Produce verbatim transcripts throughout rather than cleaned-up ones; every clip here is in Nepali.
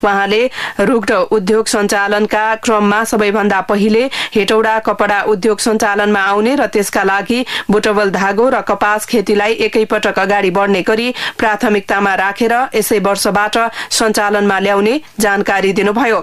उहाँले रुग्ण उद्योग सञ्चालनका क्रममा सबैभन्दा पहिले हेटौडा कपडा उद्योग सञ्चालनमा आउने र त्यसका लागि बुटवल धागो र कपास खेतीलाई एकैपटक अगाडि बढ्ने गरी प्राथमिकतामा राखेर यसै वर्षबाट सञ्चालनमा ल्याउने जानकारी दिनुभयो।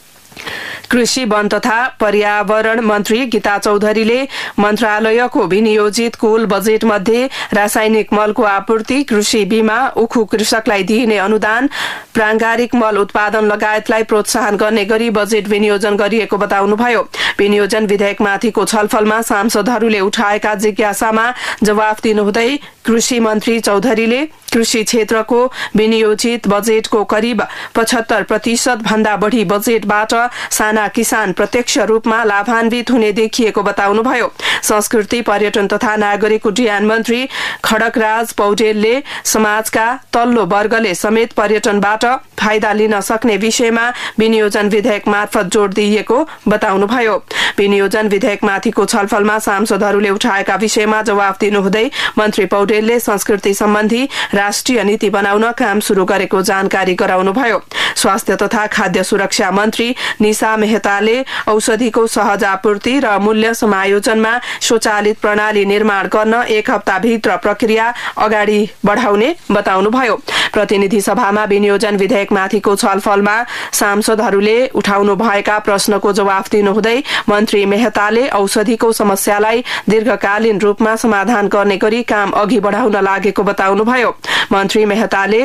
कृषि वन तथा पर्यावरण मन्त्री गीता चौधरीले मन्त्रालयको विनियोजित कुल बजेट मध्ये रासायनिक मलको आपूर्ति, कृषि बीमा, उखु कृषकलाई दिइने अनुदान, प्राङ्गारिक मल उत्पादन लगायतलाई प्रोत्साहन गर्ने गरी बजेट विनियोजन गरिएको बताउनुभयो। विनियोजन विधेयकमाथिको छलफलमा सांसदहरूले उठाएका जिज्ञासामा जवाफ दिनुहुँदै कृषि मन्त्री चौधरीले कृषि क्षेत्रको विनियोजित बजेटको करिब पचहत्तर प्रतिशत भन्दा बढ़ी बजेटबाट साना किसान प्रत्यक्ष रूपमा लाभान्वित हुने देखिएको बताउनुभयो। संस्कृति, पर्यटन तथा नागरिक उड्डयन मन्त्री खड्गराज पौडेलले समाजका तल्लो वर्गले समेत पर्यटनबाट फाइदा लिन सक्ने विषयमा विनियोजन विधेयक मार्फत जोड़ दिइएको बताउनुभयो। विनियोजन विधेयकमाथिको छलफलमा सांसदहरूले उठाएका विषयमा जवाफ दिनुहुँदै मन्त्री पौडेलले संस्कृति सम्बन्धी राष्ट्रिय नीति बनाउन काम शुरू गरेको जानकारी गराउनुभयो। स्वास्थ्य तथा खाद्य सुरक्षा मन्त्री निशा मेहताले औषधिको सहज आपूर्ति र मूल्य समायोजनमा स्वचालित प्रणाली निर्माण गर्न एक हप्ताभित्र प्रक्रिया अगाडि बढाउने बताउनुभयो। प्रतिनिधि सभामा विनियोजन विधेयकमाथिको छलफलमा सांसदहरूले उठाउनु भएका प्रश्नको जवाफ दिनुहुँदै मन्त्री मेहताले औषधिको समस्यालाई दीर्घकालीन रूपमा समाधान गर्ने गरी काम अघि बढाउन लागेको बताउनुभयो। मन्त्री मेहताले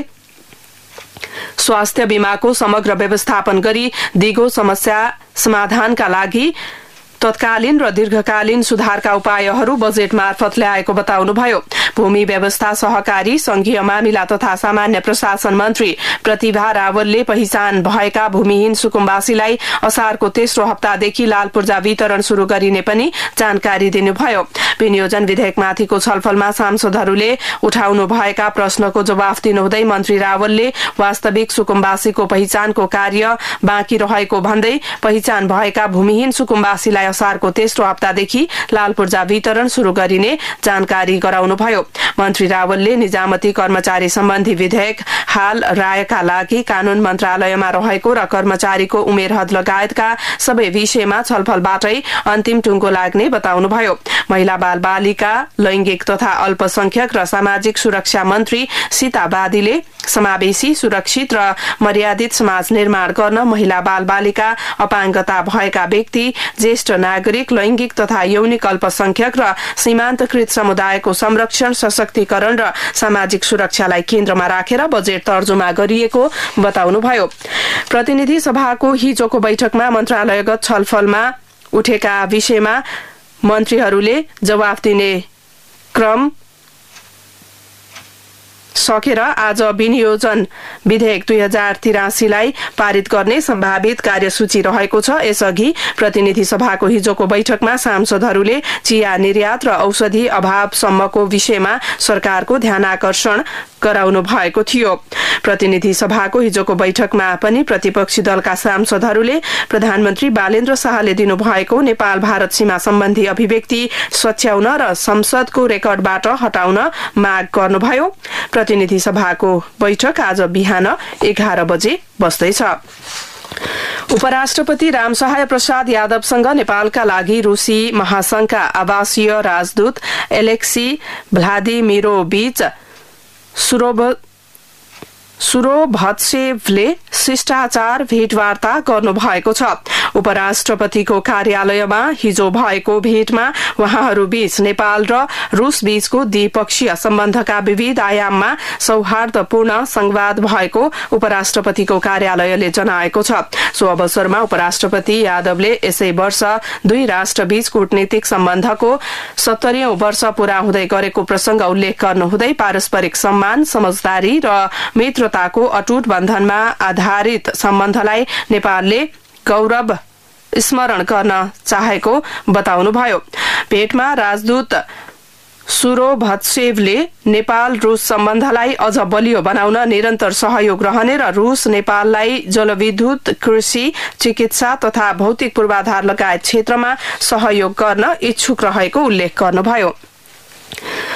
स्वास्थ्य बीमाको समग्र व्यवस्थापन गरी दिगो समस्या समाधानका लागि तत्कालीन र दीर्घकालीन सुधारका उपायहरू बजेट मार्फत ल्याएको बताउनुभयो। भूमि व्यवस्था, सहकारी, संघीय मामिला तथा सामान्य प्रशासन मन्त्री प्रतिभा रावलले पहिचान भएका भूमिहीन सुकुम्बासीलाई असारको तेस्रो हप्तादेखि लाल पूर्जा वितरण शुरू गरिने पनि जानकारी दिनुभयो। विनियोजन विधेयकमाथिको छलफलमा सांसदहरूले उठाउनु भएका प्रश्नको जवाफ दिनुहुँदै मन्त्री रावलले वास्तविक सुकुम्बासीको पहिचानको कार्य बाँकी रहेको भन्दै पहिचान भएका भूमिहीन सुकुम्बासीलाई असारको तेस्रो हप्तादेखि लाल पूर्जा वितरण शुरू गरिने जानकारी गराउनुभयो। मन्त्री रावलले निजामती कर्मचारी सम्बन्धी विधेयक हाल रायका लागि कानून मन्त्रालयमा रहेको र कर्मचारीको उमेर हद लगायतका सबै विषयमा छलफलबाटै अन्तिम टुङ्गो लाग्ने बताउनुभयो। महिला बाल बालिका, लैंगिक तथा अल्पसंख्यक र सामाजिक सुरक्षा मन्त्री सीता बादीले समावेशी, सुरक्षित र मर्यादित समाज निर्माण गर्न महिला बाल बालिका, अपाङ्गता भएका व्यक्ति, ज्येष्ठ नागरिक, लैंगिक तथा यौनिक अल्पसंख्यक र सीमान्तकृत समुदायको संरक्षण, सशक्तिकरण र सामाजिक सुरक्षालाई केन्द्रमा राखेर बजेट तर्जुमा गरिएको बताउनुभयो। प्रतिनिधि सभाको हिजोको बैठकमा मन्त्रालयगत छलफलमा उठेका विषयमा मन्त्रीहरूले जवाफ दिने क्रम सकेर आज विनियोजन विधेयक दुई हजार तिरासीलाई पारित गर्ने सम्भावित कार्यसूची रहेको छ। यसअघि प्रतिनिधि सभाको हिजोको बैठकमा सांसदहरूले चिया निर्यात र औषधि अभावसम्मको विषयमा सरकारको ध्यानाकर्षण गराउनु भएको थियो। प्रतिनिधि सभाको हिजोको बैठकमा पनि प्रतिपक्षी दलका सांसदहरूले प्रधानमन्त्री बालेन्द्र शाहले दिनुभएको नेपाल भारत सीमा सम्बन्धी अभिव्यक्ति सच्याउन र संसदको रेकर्डबाट हटाउन माग गर्नुभयो। प्रतिनिधि सभाको बैठक आज बिहान एघार बजे बस्दैछ। उपराष्ट्रपति रामसहाय प्रसाद यादवसँग नेपालका लागि रूसी महासंघका आवासीय राजदूत एलेक्सी भ्लादिमिरोभिच सुरोभत्सेभले शिष्टाचार भेटवार्ता गर्नुभएको छ। उपराष्ट्रपतिको कार्यालयमा हिजो भएको भेटमा उहाँहरूबीच नेपाल र रूस बीचको द्विपक्षीय सम्बन्धका विविध आयाममा सौहार्दपूर्ण संवाद भएको उपराष्ट्रपतिको कार्यालयले जनाएको छ। सो अवसरमा उपराष्ट्रपति यादवले यसै वर्ष दुई राष्ट्रबीच कूटनीतिक सम्बन्धको सत्तरीऔं वर्ष पूरा हुँदै गरेको प्रसंग उल्लेख गर्नुहुँदै पारस्परिक सम्मान, समझदारी र मित्रताको अटूट बन्धनमा आधारित सम्बन्धलाई नेपालले गौरव स्मरण गर्न चाहेको बताउनुभयो। भेटमा राजदूत सुरोभत्सेभले नेपाल रूस सम्बन्धलाई अझ बलियो बनाउन निरन्तर सहयोग रहने र रूस नेपाललाई जलविद्युत, कृषि, चिकित्सा तथा भौतिक पूर्वाधार लगायत क्षेत्रमा सहयोग गर्न इच्छुक रहेको उल्लेख गर्नुभयो।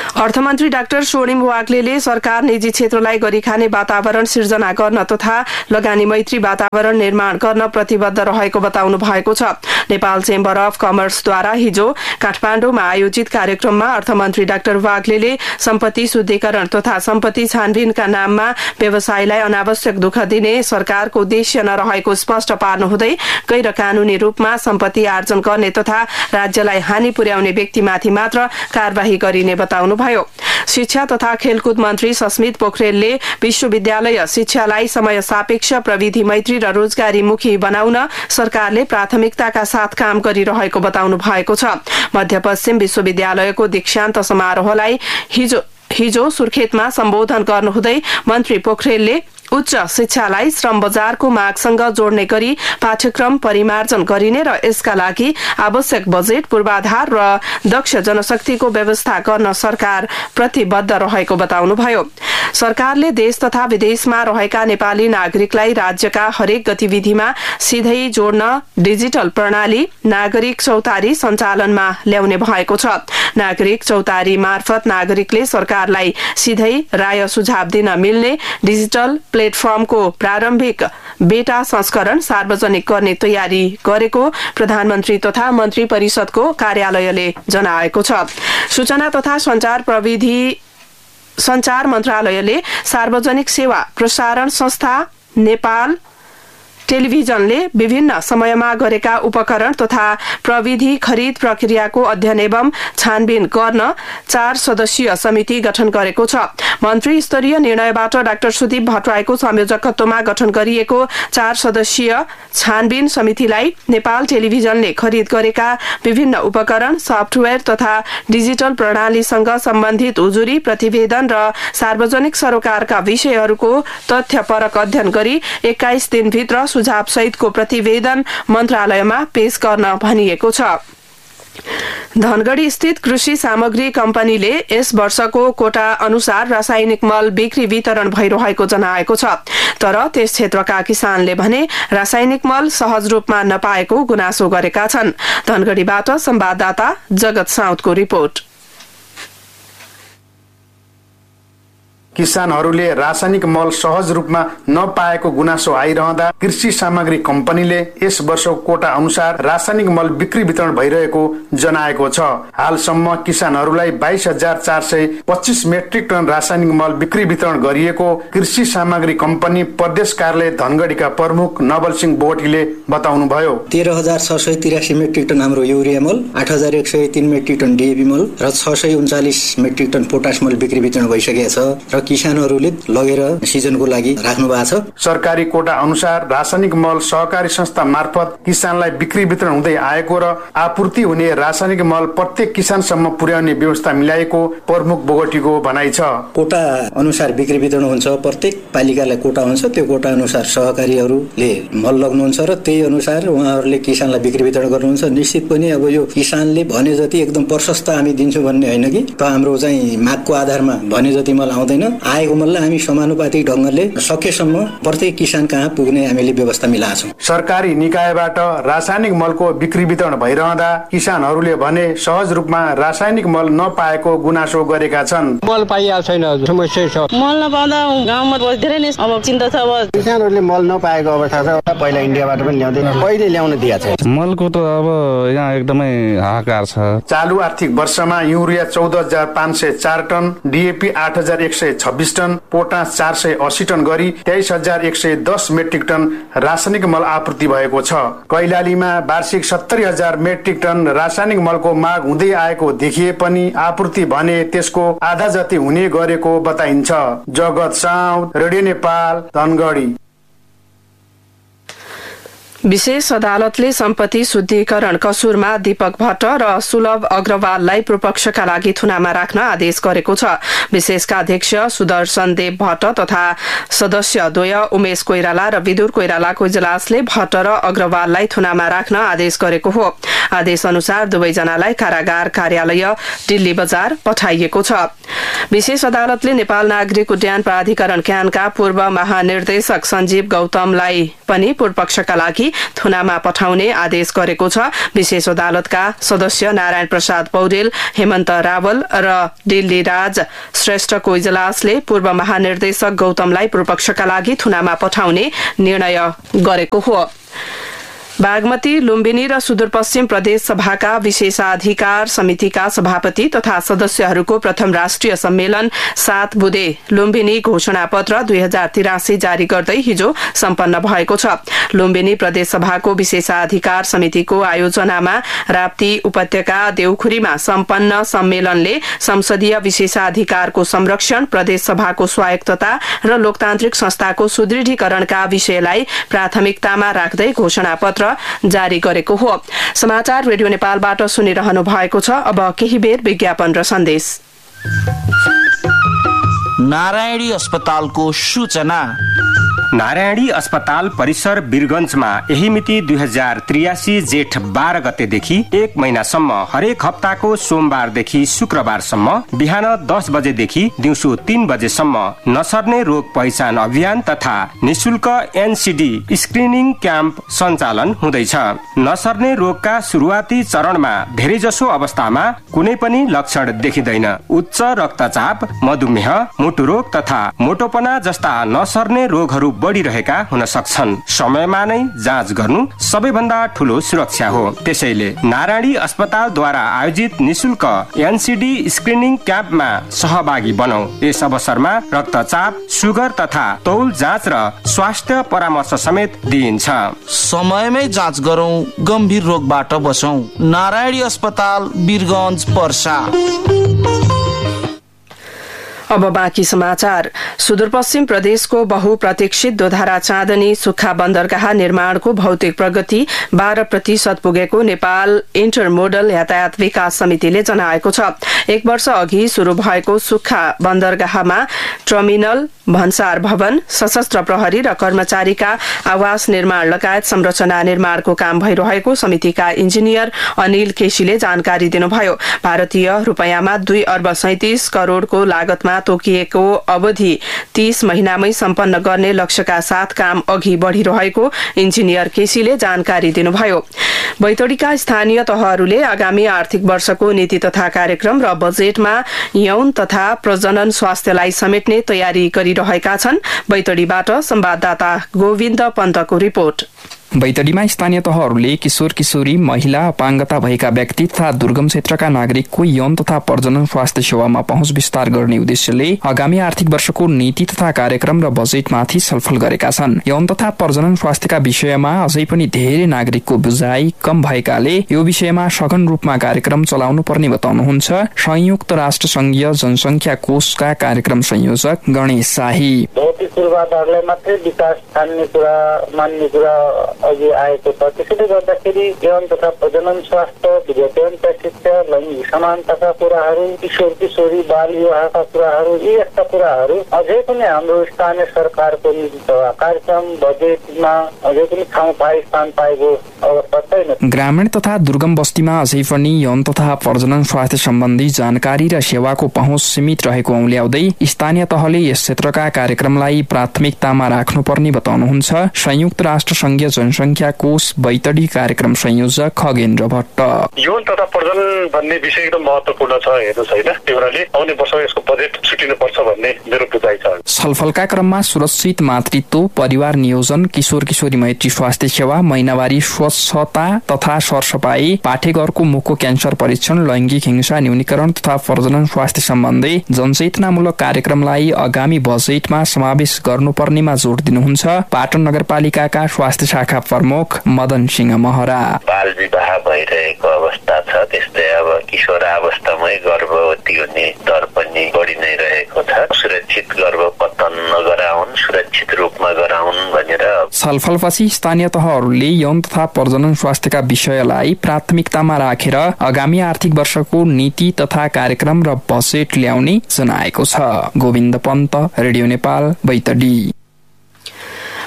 अर्थमन्त्री डाक्टर स्वर्णिम वाग्लेले सरकार निजी क्षेत्रलाई गरी खाने वातावरण सिर्जना गर्न तथा लगानी मैत्री वातावरण निर्माण गर्न प्रतिबद्ध रहेको बताउनु भएको छ। नेपाल चेम्बर अफ कमर्सद्वारा हिजो काठमाडौँमा आयोजित कार्यक्रममा अर्थमन्त्री डाक्टर वाग्लेले सम्पत्ति शुद्धिकरण तथा सम्पत्ति छानबिनका नाममा व्यवसायलाई अनावश्यक दुःख दिने सरकारको उद्देश्य नरहेको स्पष्ट पार्नुहुँदै गैर कानूनी रूपमा सम्पत्ति आर्जन गर्ने तथा राज्यलाई हानि पुर्याउने व्यक्तिमाथि मात्र कार्यवाही गरिने बताउनुभयो। शिक्षा तथा खेलकुद मन्त्री सस्मित पोखरेलले विश्वविद्यालय शिक्षालाई समय सापेक्ष प्रविधि मैत्री र रोजगारीमुखी बनाउन सरकारले प्राथमिकताका साथ काम गरिरहेको बताउनु भएको छ। मध्यपश्चिम विश्वविद्यालयको दीक्षान्त समारोहलाई हिजो हिजो सुर्खेतमा सम्बोधन गर्नुहुँदै मन्त्री पोखरेलले उच्च शिक्षालाई श्रम बजारको मागसँग जोड्ने गरी पाठ्यक्रम परिमार्जन गरिने र यसका लागि आवश्यक बजेट पूर्वाधार र दक्ष जनशक्तिको व्यवस्था गर्न सरकार प्रतिबद्ध रहेको बताउनुभयो। सरकारले देश तथा विदेशमा रहेका नेपाली नागरिकलाई राज्यका हरेक गतिविधिमा सिधै जोड्न डिजिटल प्रणाली नागरिक चौतारी सञ्चालनमा ल्याउने भएको छ। नागरिक चौतारी मार्फत नागरिकले सरकारलाई सिधै राय सुझाव दिन मिल्ने डिजिटल प्लेटफर्मको प्रारम्भिक बेटा संस्करण सार्वजनिक गर्ने तयारी गरेको प्रधानमन्त्री तथा मन्त्री परिषदको कार्यालयले जनाएको छ। सूचना तथा संचार प्रविधि संचार मन्त्रालयले सार्वजनिक सेवा प्रसारण संस्था नेपाल टेलिभिजनले विभिन्न समयमा गरेका उपकरण तथा प्रविधि खरिद प्रक्रियाको अध्ययन एवं छानबिन गर्न चार सदस्यीय समिति गठन गरेको छ। मन्त्री स्तरीय निर्णयबाट डाक्टर सुदीप भट्टराईको संयोजकत्वमा गठन गरिएको चार सदस्यीय छानबिन समितिलाई नेपाल टेलिभिजनले खरिद गरेका विभिन्न उपकरण सफ्टवेयर तथा डिजिटल प्रणालीसँग सम्बन्धित उजुरी प्रतिवेदन र सार्वजनिक सरोकारका विषयहरूको तथ्यपरक अध्ययन गरी एक्काइस दिनभित्र सुझाव सहितको प्रतिवेदन मन्त्रालयमा पेश गर्न भनिएको छ। धनगढ़ी स्थित कृषि सामग्री कम्पनीले यस वर्षको कोटा अनुसार रासायनिक मल बिक्री वितरण भइरहेको जनाएको छ। तर त्यस क्षेत्रका किसानले भने रासायनिक मल सहज रूपमा नपाएको गुनासो गरेका छन्। धनगढ़ीबाट संवाददाता जगत साउदको रिपोर्ट। किसानहरूले रासायनिक मल सहज रूपमा नपाएको गुनासो आइरहँदा कृषि सामग्री कम्पनीले यस वर्षको कोटा अनुसार रासायनिक मल बिक्री वितरण भइरहेको जनाएको छ। हालसम्म किसानहरूलाई बाइस हजार चार सय पच्चीस मेट्रिक टन रासायनिक मल बिक्री वितरण गरिएको कृषि सामग्री कम्पनी प्रदेश कार्यालय धनगढ़ीका प्रमुख नवल सिंह बोगटीले बताउनुभयो। तेह्र हजार छ सय तिरासी मेट्रिक टन हाम्रो युरिया मल, आठ हजार एक सय तीन मेट्रिक टन डिएपी मल र छ सय उन्चालिस मेट्रिक टन पोटास मल बिक्री वितरण भइसकेको छ र किसानहरूले लगेर सिजनको लागि राख्नु भएको छ। सरकारी कोटा अनुसार रासायनिक मल सहकारी संस्था मार्फत किसानलाई बिक्री वितरण हुँदै आएको र आपूर्ति हुने रासायनिक मल प्रत्येक किसानसम्म पुर्याउने व्यवस्था मिलाएको प्रमुख बोगटीको भनाइ छ। कोटा अनुसार बिक्री वितरण हुन्छ, प्रत्येक पालिकालाई कोटा हुन्छ, त्यो कोटा अनुसार सहकारीहरूले मल लग्नुहुन्छ र त्यही अनुसार उहाँहरूले किसानलाई बिक्री वितरण गर्नुहुन्छ। निश्चित पनि अब यो किसानले भने जति एकदम प्रशस्त हामी दिन्छौँ भन्ने होइन कि त हाम्रो चाहिँ मागको आधारमा भने जति मल आउँदैन। आएको मललाई हामी समानुपातिक ढंगले सकेसम्म प्रत्येक किसान कहाँ पुग्ने हामीले व्यवस्था मिलाएको छौँ। सरकारी निकायबाट रासायनिक मलको बिक्री वितरण भइरहँदा किसानहरूले भने सहज रूपमा रासायनिक मल नपाएको गुनासो गरेका छन्। मल पाइहाल्छ छैन, समस्या छ। मल नपाउँदा गाउँमा धेरै नै अब चिन्ता छ। अब किसानहरूले मल नपाएको अवस्था छ। पहिला इन्डियाबाट पनि ल्याउँदै पहिले ल्याउन दिएको छ। मलको त अब यहाँ एकदमै हाहाकार छ। चालू आर्थिक वर्षमा युरिया चौध हजार पाँच सय चार टन, डिएपी आठ हजार एक सय छब्बीस टन, पोटास चार सय अस्सी टन गरी तेइस हजार एक सय दस मेट्रिक टन रासायनिक मल आपूर्ति भएको छ। कैलालीमा वार्षिक सत्तरी हजार मेट्रिक टन रासायनिक मलको माग हुँदै आएको देखिए पनि आपूर्ति भने त्यसको आधा जति हुने गरेको बताइन्छ। जगत साउद, रेडियो नेपाल, धनगढ़ी। विशेष अदालतले सम्पत्ति शुद्धिकरण कसुरमा दीपक भट्ट र सुलभ अग्रवाललाई पूर्वपक्षका लागि थुनामा राख्न आदेश गरेको छ। विशेषका अध्यक्ष सुदर्शन देव भट्ट तथा सदस्य द्वय उमेश कोइराला र विदुर कोइरालाको इजलासले भट्ट र अग्रवाललाई थुनामा राख्न आदेश गरेको हो। आदेश अनुसार दुवैजनालाई कारागार कार्यालय दिल्ली बजार पठाइएको छ। विशेष अदालतले नेपाल नागरिक उड्डयन प्राधिकरण क्यानका पूर्व महानिर्देशक सञ्जीव गौतमलाई पनि पूर्वपक्षका लागि थुनामा पठाउने आदेश गरेको छ। विशेष अदालतका सदस्य नारायण प्रसाद पौडेल, हेमन्त रावल र दिल्ली राज श्रेष्ठको इजलासले पूर्व महानिर्देशक गौतमलाई पूर्वपक्षका लागि थुनामा पठाउने निर्णय गरेको हो। बागमती, लुम्बिनी र सुदूरपश्चिम प्रदेश सभाका विशेषाधिकार समितिका सभापति तथा सदस्यहरूको प्रथम राष्ट्रिय सम्मेलन सात बुधे लुम्बिनी घोषणापत्र दुई हजार तिरासी जारी गर्दै हिजो सम्पन्न भएको छ। लुम्बिनी प्रदेश सभाको विशेषाधिकार समितिको आयोजनामा राप्ती उपत्यका देउखुरीमा सम्पन्न सम्मेलनले संसदीय विशेषाधिकारको संरक्षण, प्रदेश सभाको स्वायत्तता र लोकतान्त्रिक संस्थाको सुदृढीकरणका विषयलाई प्राथमिकतामा राख्दै घोषणापत्र जारी गरेको हो। समाचार रेडियो नेपालबाट सुनिरहनु भएको छ। अब केही बेर विज्ञापन र सन्देश। नारायणी अस्पतालको सूचना। नारायणी अस्पताल परिसर वीरगंजमा यही मिति दुई हजार त्रियासी जेठ बाह्र गतेदेखि एक महिनासम्म हरेक हप्ताको सोमबारदेखि शुक्रबारसम्म बिहान दस बजेदेखि दिउँसो तीन बजेसम्म नसर्ने रोग पहिचान अभियान तथा निशुल्क एनसीडी स्क्रिनिङ क्याम्प सञ्चालन हुँदैछ। नसर्ने रोगका सुरुवाती चरणमा धेरैजसो अवस्थामा कुनै पनि लक्षण देखिँदैन। उच्च रक्तचाप, मधुमेह, मुटु रोग तथा मोटोपना जस्ता नसर्ने रोगहरू बढ़िरहेका हुन सक्छन्। समयमा नै जाँच गर्नु सबैभन्दा ठूलो सुरक्षा हो। त्यसैले नारायणी अस्पतालद्वारा आयोजित निशुल्क एनसीडी स्क्रिनिङ क्याम्पमा सहभागी बनौ। यस अवसरमा रक्तचाप, सुगर तथा तौल जाँच र स्वास्थ्य परामर्श समेत दिइन्छ। समयमै जाँच गरौं, गम्भीर रोगबाट बचौं। नारायणी अस्पताल, वीरगंज, पर्सा। अब बाँकी समाचार। सुदूरपश्चिम प्रदेशको बहुप्रतीक्षित दोधारा चाँदनी सुक्खा बन्दरगाह निर्माणको भौतिक प्रगति बाह्र प्रतिशत पुगेको नेपाल इन्टरमोडल यातायात विकास समितिले जनाएको छ। एक वर्ष अघि शुरू भएको सुक्खा बन्दरगाहमा टर्मिनल, भन्सार भवन, सशस्त्र प्रहरी र कर्मचारीका आवास निर्माण लगायत संरचना निर्माणको काम भइरहेको समितिका इन्जिनियर अनिल केसीले जानकारी दिनुभयो। भारतीय रूपैयाँमा दुई अर्ब सैतिस करोड़को लागतमा तोकिएको अवधि तीस महिनामै सम्पन्न गर्ने लक्ष्यका साथ काम अघि बढ़िरहेको इन्जिनियर केसीले जानकारी दिनुभयो। बैतडीका स्थानीय तहहरूले आगामी आर्थिक वर्षको नीति तथा कार्यक्रम र बजेटमा यौन तथा प्रजनन स्वास्थ्यलाई समेट्ने तयारी गरिरहेका छन्। बैतडीबाट संवाददाता गोविन्द पन्तको रिपोर्ट। बैतडीमा स्थानीय तहहरूले किशोर किशोरी, महिला, अपाङ्गता भएका व्यक्ति तथा दुर्गम क्षेत्रका नागरिकको यौन तथा प्रजनन स्वास्थ्य सेवामा पहुँच विस्तार गर्ने उद्देश्यले आगामी आर्थिक वर्षको नीति तथा कार्यक्रम र बजेटमाथि छलफल गरेका छन्। यौन तथा प्रजनन स्वास्थ्यका विषयमा अझै पनि धेरै नागरिकको बुझाइ कम भएकाले यो विषयमा सघन रूपमा कार्यक्रम चलाउनु पर्ने बताउनुहुन्छ संयुक्त राष्ट्र संघीय जनसंख्या कोषका कार्यक्रम संयोजक गणेश शाही। भौतिक पूर्वाधारलाई मात्रै विकास ठान्ने कुरा मान्ने कुरा अघि आएको छ। त्यसैले गर्दाखेरि यौन तथा प्रजनन स्वास्थ्य, विद्यार्थी शिक्षा, लैङ्गिक समानताका कुराहरू, किशोर किशोरी बाल विवाहका कुराहरू, यी यस्ता कुराहरू अझै पनि हाम्रो स्थानीय सरकारको नीति तथा कार्यक्रम बजेटमा अझै पनि ठाउँ पाए स्थान पाएको अवस्था छैन। ग्रामीण तथा दुर्गम बस्तीमा अझै पनि यौन तथा प्रजनन स्वास्थ्य सम्बन्धी जानकारी र सेवाको पहुँच सीमित रहेको औल्याउँदै स्थानीय तहले यस क्षेत्रका कार्यक्रमलाई प्राथमिकतामा राख्नुपर्ने बताउनुहुन्छ संयुक्त राष्ट्र संघीय जनसंख्या कोष बैतडी कार्यक्रम संयोजक खगेन्द्र भट्ट। यौन तथा प्रजनन भन्ने विषय एकदम महत्त्वपूर्ण छ हेर्नुहोस् हैन। त्यो भएरले आउने वर्ष यसको बजेट छुटिनु पर्छ भन्ने मेरो बुझाइ छ। छलफलका क्रममा सुरक्षित मातृत्व, परिवार नियोजन, किशोर किशोरी मैत्री स्वास्थ्य सेवा, महिनावारी स्वच्छता तथा सरसफाई, पाठेघरको मुखको क्यान्सर परीक्षण, लैङ्गिक हिंसा न्यूनीकरण तथा प्रजनन स्वास्थ्य सम्बन्धी जनचेतनामूलक कार्यक्रमलाई आगामी बजेटमा समावेश गर्नुपर्नेमा जोड दिनुहुन्छ पाटन नगरपालिकाका स्वास्थ्य शाखा प्रमुख मदन सिंह महरा। बाल विवाह भइरहेको अवस्था छ, त्यस्तै अब किशोरावस्थामै गर्भवती हुने दर पनि बढी नै रहेको छ। सुरक्षित गर्भपतन नगराउन्, सुरक्षित रूपमा गराउन् भनेर छलफलपछि स्थानीय तहहरूले यौन तथा प्रजनन स्वास्थ्यका विषयलाई प्राथमिकतामा राखेर आगामी आर्थिक वर्षको नीति तथा कार्यक्रम र बजेट ल्याउने जनाएको छ। गोविन्द पन्त, रेडियो नेपाल, बैतडी।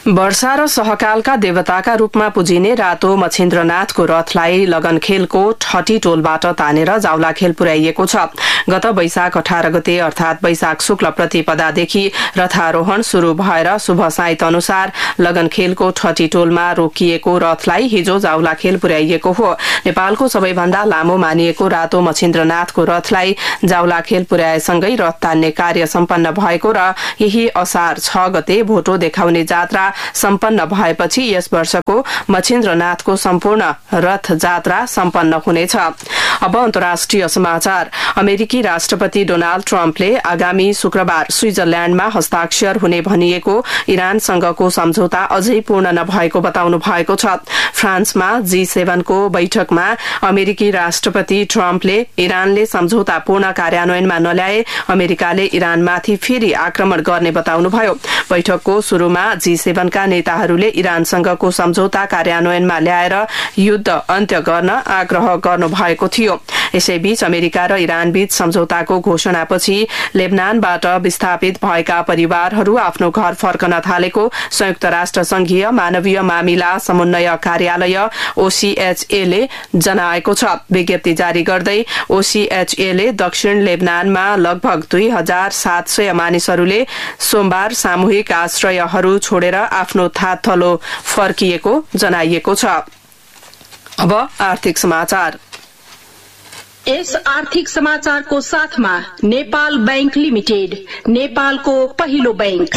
वर्षा र सहकालका देवताका रूपमा पुजिने रातो मछिन्द्रनाथको रथलाई लगनखेलको ठटी टोलबाट तानेर जाउलाखेल पुर्याइएको छ। गत वैशाख अठार गते अर्थात वैशाख शुक्ल प्रतिपदादेखि रथारोहण शुरू भएर शुभ साइत अनुसार लगनखेलको ठटी टोलमा रोकिएको रथलाई हिजो जाउलाखेल पुर्याइएको हो। नेपालको सबैभन्दा लामो मानिएको रातो मछिन्द्रनाथको रथलाई जाउलाखेल पुर्याएसँगै रथ तान्ने कार्य सम्पन्न भएको र यही असार छ गते भोटो देखाउने जात्रा सम्पन्न भएपछि यस वर्षको मछिन्द्रनाथको सम्पूर्ण रथ जात्रा सम्पन्न हुनेछ। अब अन्तर्राष्ट्रिय समाचार। अमेरिकी राष्ट्रपति डोनाल्ड ट्रम्पले आगामी शुक्रबार स्विजरल्याण्डमा हस्ताक्षर हुने भनिएको इरानसँगको सम्झौता अझै पूर्ण नभएको बताउनु भएको छ। फ्रान्समा जी सेभेनको बैठकमा अमेरिकी राष्ट्रपति ट्रम्पले इरानले सम्झौता पूर्ण कार्यान्वयनमा नल्याए अमेरिकाले इरानमाथि फेरि आक्रमण गर्ने बताउनुभयो। बैठकको शुरूमा जी सेभेनका नेताहरूले इरानसँगको सम्झौता कार्यान्वयनमा ल्याएर युद्ध अन्त्य गर्न आग्रह गर्नुभएको थियो। यसैबीच अमेरिका र इरानबीच सम्झौताको घोषणापछि लेबनानबाट विस्थापित भएका परिवारहरू आफ्नो घर फर्कन थालेको संयुक्त राष्ट्र संघीय मानवीय मामिला समन्वय कार्यालय ओसीएचएले जनाएको छ। विज्ञप्ति जारी गर्दै ओसीएचएले दक्षिण लेबनानमा लगभग दुई हजार सात सय मानिसहरूले सोमबार सामूहिक आश्रयहरू छोडेर आफ्नो थातथलो फर्किएको जनाइएको छ। अब आर्थिक समाचार। यस आर्थिक समाचारको साथमा नेपाल बैंक लिमिटेड, नेपालको पहिलो बैंक।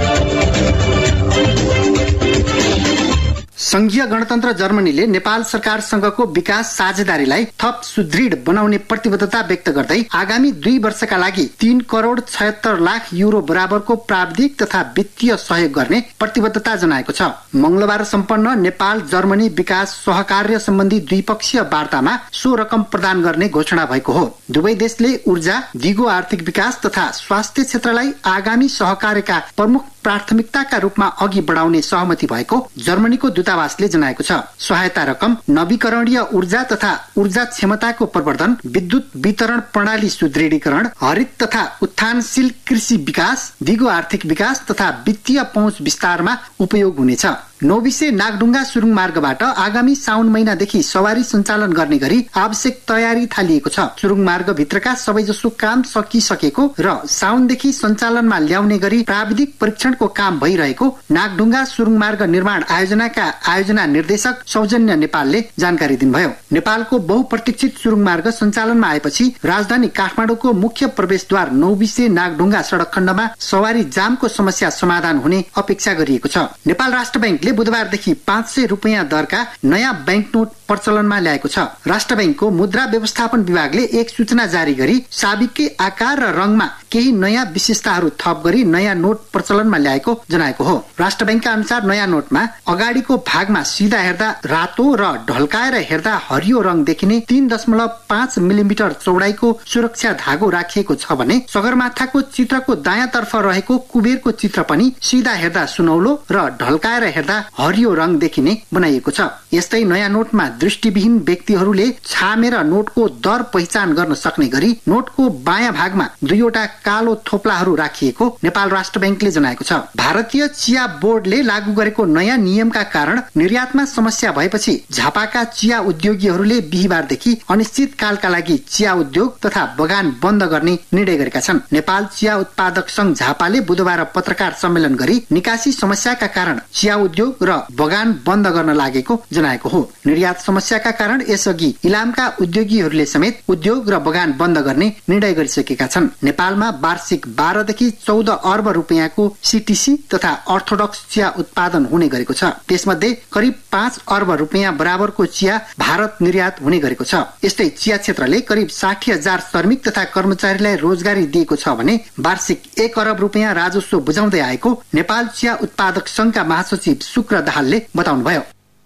संघीय गणतन्त्र जर्मनीले नेपाल सरकारसँगको विकास साझेदारीलाई थप सुदृढ बनाउने प्रतिबद्धता व्यक्त गर्दै आगामी दुई वर्षका लागि तीन करोड़ छयत्तर लाख युरो बराबरको प्राविधिक तथा वित्तीय सहयोग गर्ने प्रतिबद्धता जनाएको छ। मंगलबार सम्पन्न नेपाल जर्मनी विकास सहकार्य सम्बन्धी द्विपक्षीय वार्तामा सो रकम प्रदान गर्ने घोषणा भएको हो। दुवै देशले ऊर्जा, दिगो आर्थिक विकास तथा स्वास्थ्य क्षेत्रलाई आगामी सहकार्यका प्रमुख प्राथमिकताका रूपमा अघि बढाउने सहमति भएको जर्मनीको दूतावासले जनाएको छ। सहायता रकम नवीकरणीय ऊर्जा तथा ऊर्जा क्षमताको प्रवर्धन, विद्युत वितरण प्रणाली सुदृढीकरण, हरित तथा उत्थानशील कृषि विकास, दिगो आर्थिक विकास तथा वित्तीय पहुँच विस्तारमा उपयोग हुनेछ। नौबिसे नागढुङ्गा सुरुङ मार्गबाट आगामी साउन महिनादेखि सवारी सञ्चालन गर्ने गरी आवश्यक तयारी थालिएको छ। सुरुङ मार्ग भित्रका सबैजसो काम सकिसकेको र साउनदेखि सञ्चालनमा ल्याउने गरी प्राविधिक परीक्षणको काम भइरहेको नागढुङ्गा सुरुङ मार्ग निर्माण आयोजनाका आयोजना निर्देशक सौजन्य नेपालले जानकारी दिनुभयो। नेपालको बहुप्रतीक्षित सुरुङ मार्ग सञ्चालनमा आएपछि राजधानी काठमाडौँको मुख्य प्रवेशद्वार नौबिसे नागढुङ्गा सड़क खण्डमा सवारी जामको समस्या समाधान हुने अपेक्षा गरिएको छ। नेपाल राष्ट्र बैंकले बुधबारदेखि पाँच सय रुपियाँ दरका नयाँ बैंक नोट प्रचलनमा ल्याएको छ। राष्ट्र बैंकको मुद्रा व्यवस्थापन विभागले एक सूचना जारी गरी साबिककै आकार र रङमा केही नयाँ विशेषताहरू थप गरी नयाँ नोट प्रचलनमा ल्याएको जनाएको हो। राष्ट्र बैंकका अनुसार नयाँ नोटमा अगाडिको भागमा सिधा हेर्दा रातो र ढल्काएर हेर्दा हरियो रङ देखिने तीन दशमलव पाँच मिलिमिटर चौडाइको सुरक्षा धागो राखिएको छ भने सगरमाथाको चित्रको दायाँतर्फ रहेको कुबेरको चित्र पनि सिधा हेर्दा सुनौलो र ढल्काएर हेर्दा हरियो रङ देखिने बनाइएको छ। यस्तै नयाँ नोटमा दृष्टिविहीन व्यक्तिहरूले छामेर नोटको दर पहिचान गर्न सक्ने गरी नोटको बायाँ भागमा दुईवटा कालो थोप्लाहरू राखिएको नेपाल राष्ट्र बैंकले जनाएको छ। भारतीय चिया बोर्डले लागू गरेको नयाँ नियमका कारण निर्यातमा समस्या भएपछि झापाका चिया उद्योगीहरूले बिहिबारदेखि अनिश्चित कालका लागि चिया उद्योग तथा बगान बन्द गर्ने निर्णय गरेका छन्। नेपाल चिया उत्पादक संघ झापाले बुधबार पत्रकार सम्मेलन गरी निकासी समस्याका कारण चिया उद्योग र बगान बन्द गर्न लागेको जनाएको हो। निर्यात समस्याका कारण यसअघि इलामका उद्योगीहरूले समेत उद्योग र बगान बन्द गर्ने निर्णय गरिसकेका छन्। नेपालमा वार्षिक बाह्रदेखि चौध अर्ब रुपियाँको सीटीसी तथा अर्थोडक्स चिया उत्पादन हुने गरेको छ। त्यसमध्ये करिब पाँच अर्ब रुपियाँ बराबरको चिया भारत निर्यात हुने गरेको छ। यस्तै चिया क्षेत्रले करिब साठी हजार श्रमिक तथा कर्मचारीलाई रोजगारी दिएको छ भने वार्षिक एक अरब रुपियाँ राजस्व बुझाउँदै आएको नेपाल चिया उत्पादक संघका महासचिव शुक्र दाहालले बताउनुभयो।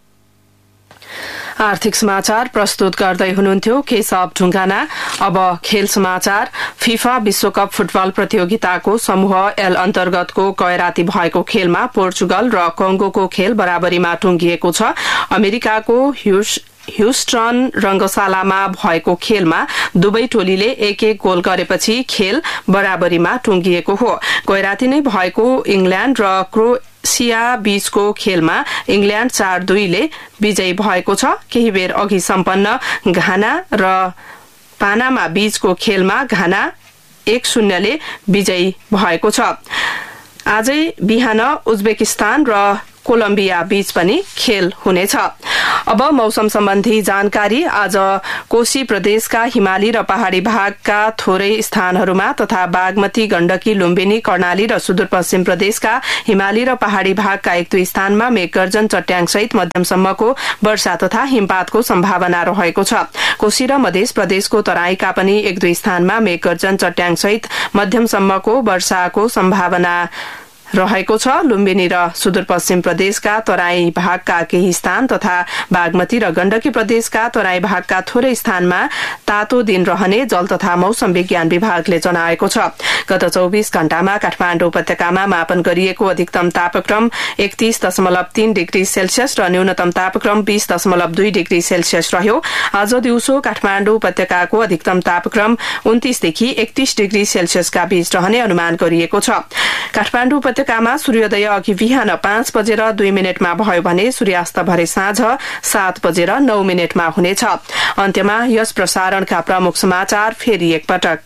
आर्थिक समाचार प्रस्तुत गर्दै हुनुहुन्थ्यो केशव ढुङ्गाना। अब खेल समाचार। फिफा विश्वकप फुटबल प्रतियोगिताको समूह एल अन्तर्गतको कैराती भएको खेलमा पोर्चुगल र कङ्गोको खेल बराबरीमा टुंगिएको छ। अमेरिकाको ह्युस ह्युस्टन रंगशालामा भएको खेलमा दुवै टोलीले एक एक गोल गरेपछि खेल बराबरीमा टुंगिएको हो। कैराती नै भएको इंग्ल्याण्ड र क्रो क्रोएसिया बीचको खेलमा इंग्ल्याण्ड चार दुईले विजयी भएको छ। केही बेर अघि सम्पन्न घाना र पानामा बीचको खेलमा घाना एक शून्यले विजयी भएको छ। आजै बिहान उज्बेकिस्तान र कोलम्बिया बीच पनि खेल हुनेछ। अब मौसम सम्बन्धी जानकारी। आज कोशी प्रदेशका हिमाली र पहाड़ी भागका थोरै स्थानहरूमा तथा बागमती, गण्डकी, लुम्बिनी, कर्णाली र सुदूरपश्चिम प्रदेशका हिमाली र पहाड़ी भागका एक दुई स्थानमा मेघगर्जन, चट्याङ सहित मध्यमसम्मको वर्षा तथा हिमपातको सम्भावना रहेको छ। कोशी र मध्य प्रदेशको तराईका पनि एक दुई स्थानमा मेघगर्जन, चट्याङ सहित मध्यमसम्मको वर्षाको सम्भावना रहेको छ। लुम्बिनी र सुदूरपश्चिम प्रदेशका तराई भागका केही स्थान तथा बागमती र गण्डकी प्रदेशका तराई भागका थोरै स्थानमा तातो दिन रहने जल तथा मौसम विज्ञान विभागले जनाएको छ। गत चौबीस घण्टामा काठमाडौँ उपत्यकामा मापन गरिएको अधिकतम तापक्रम एकतीस दशमलव तीन डिग्री सेल्सियस र न्यूनतम तापक्रम बीस दशमलव दुई डिग्री सेल्सियस रह्यो। आज दिउँसो काठमाडौँ उपत्यकाको अधिकतम तापक्रम उन्तीसदेखि एकतीस डिग्री सेल्सियसका बीच रहने अनुमान गरिएको छ। काठमाडौँ उपत्यकामा सूर्योदय अघि बिहान पाँच बजेर दुई मिनटमा भयो भने सूर्यास्त भरे साँझ सात बजेर नौ मिनटमा हुनेछ। अन्त्यमा यस प्रसारणका प्रमुख समाचार फेरि एकपटक।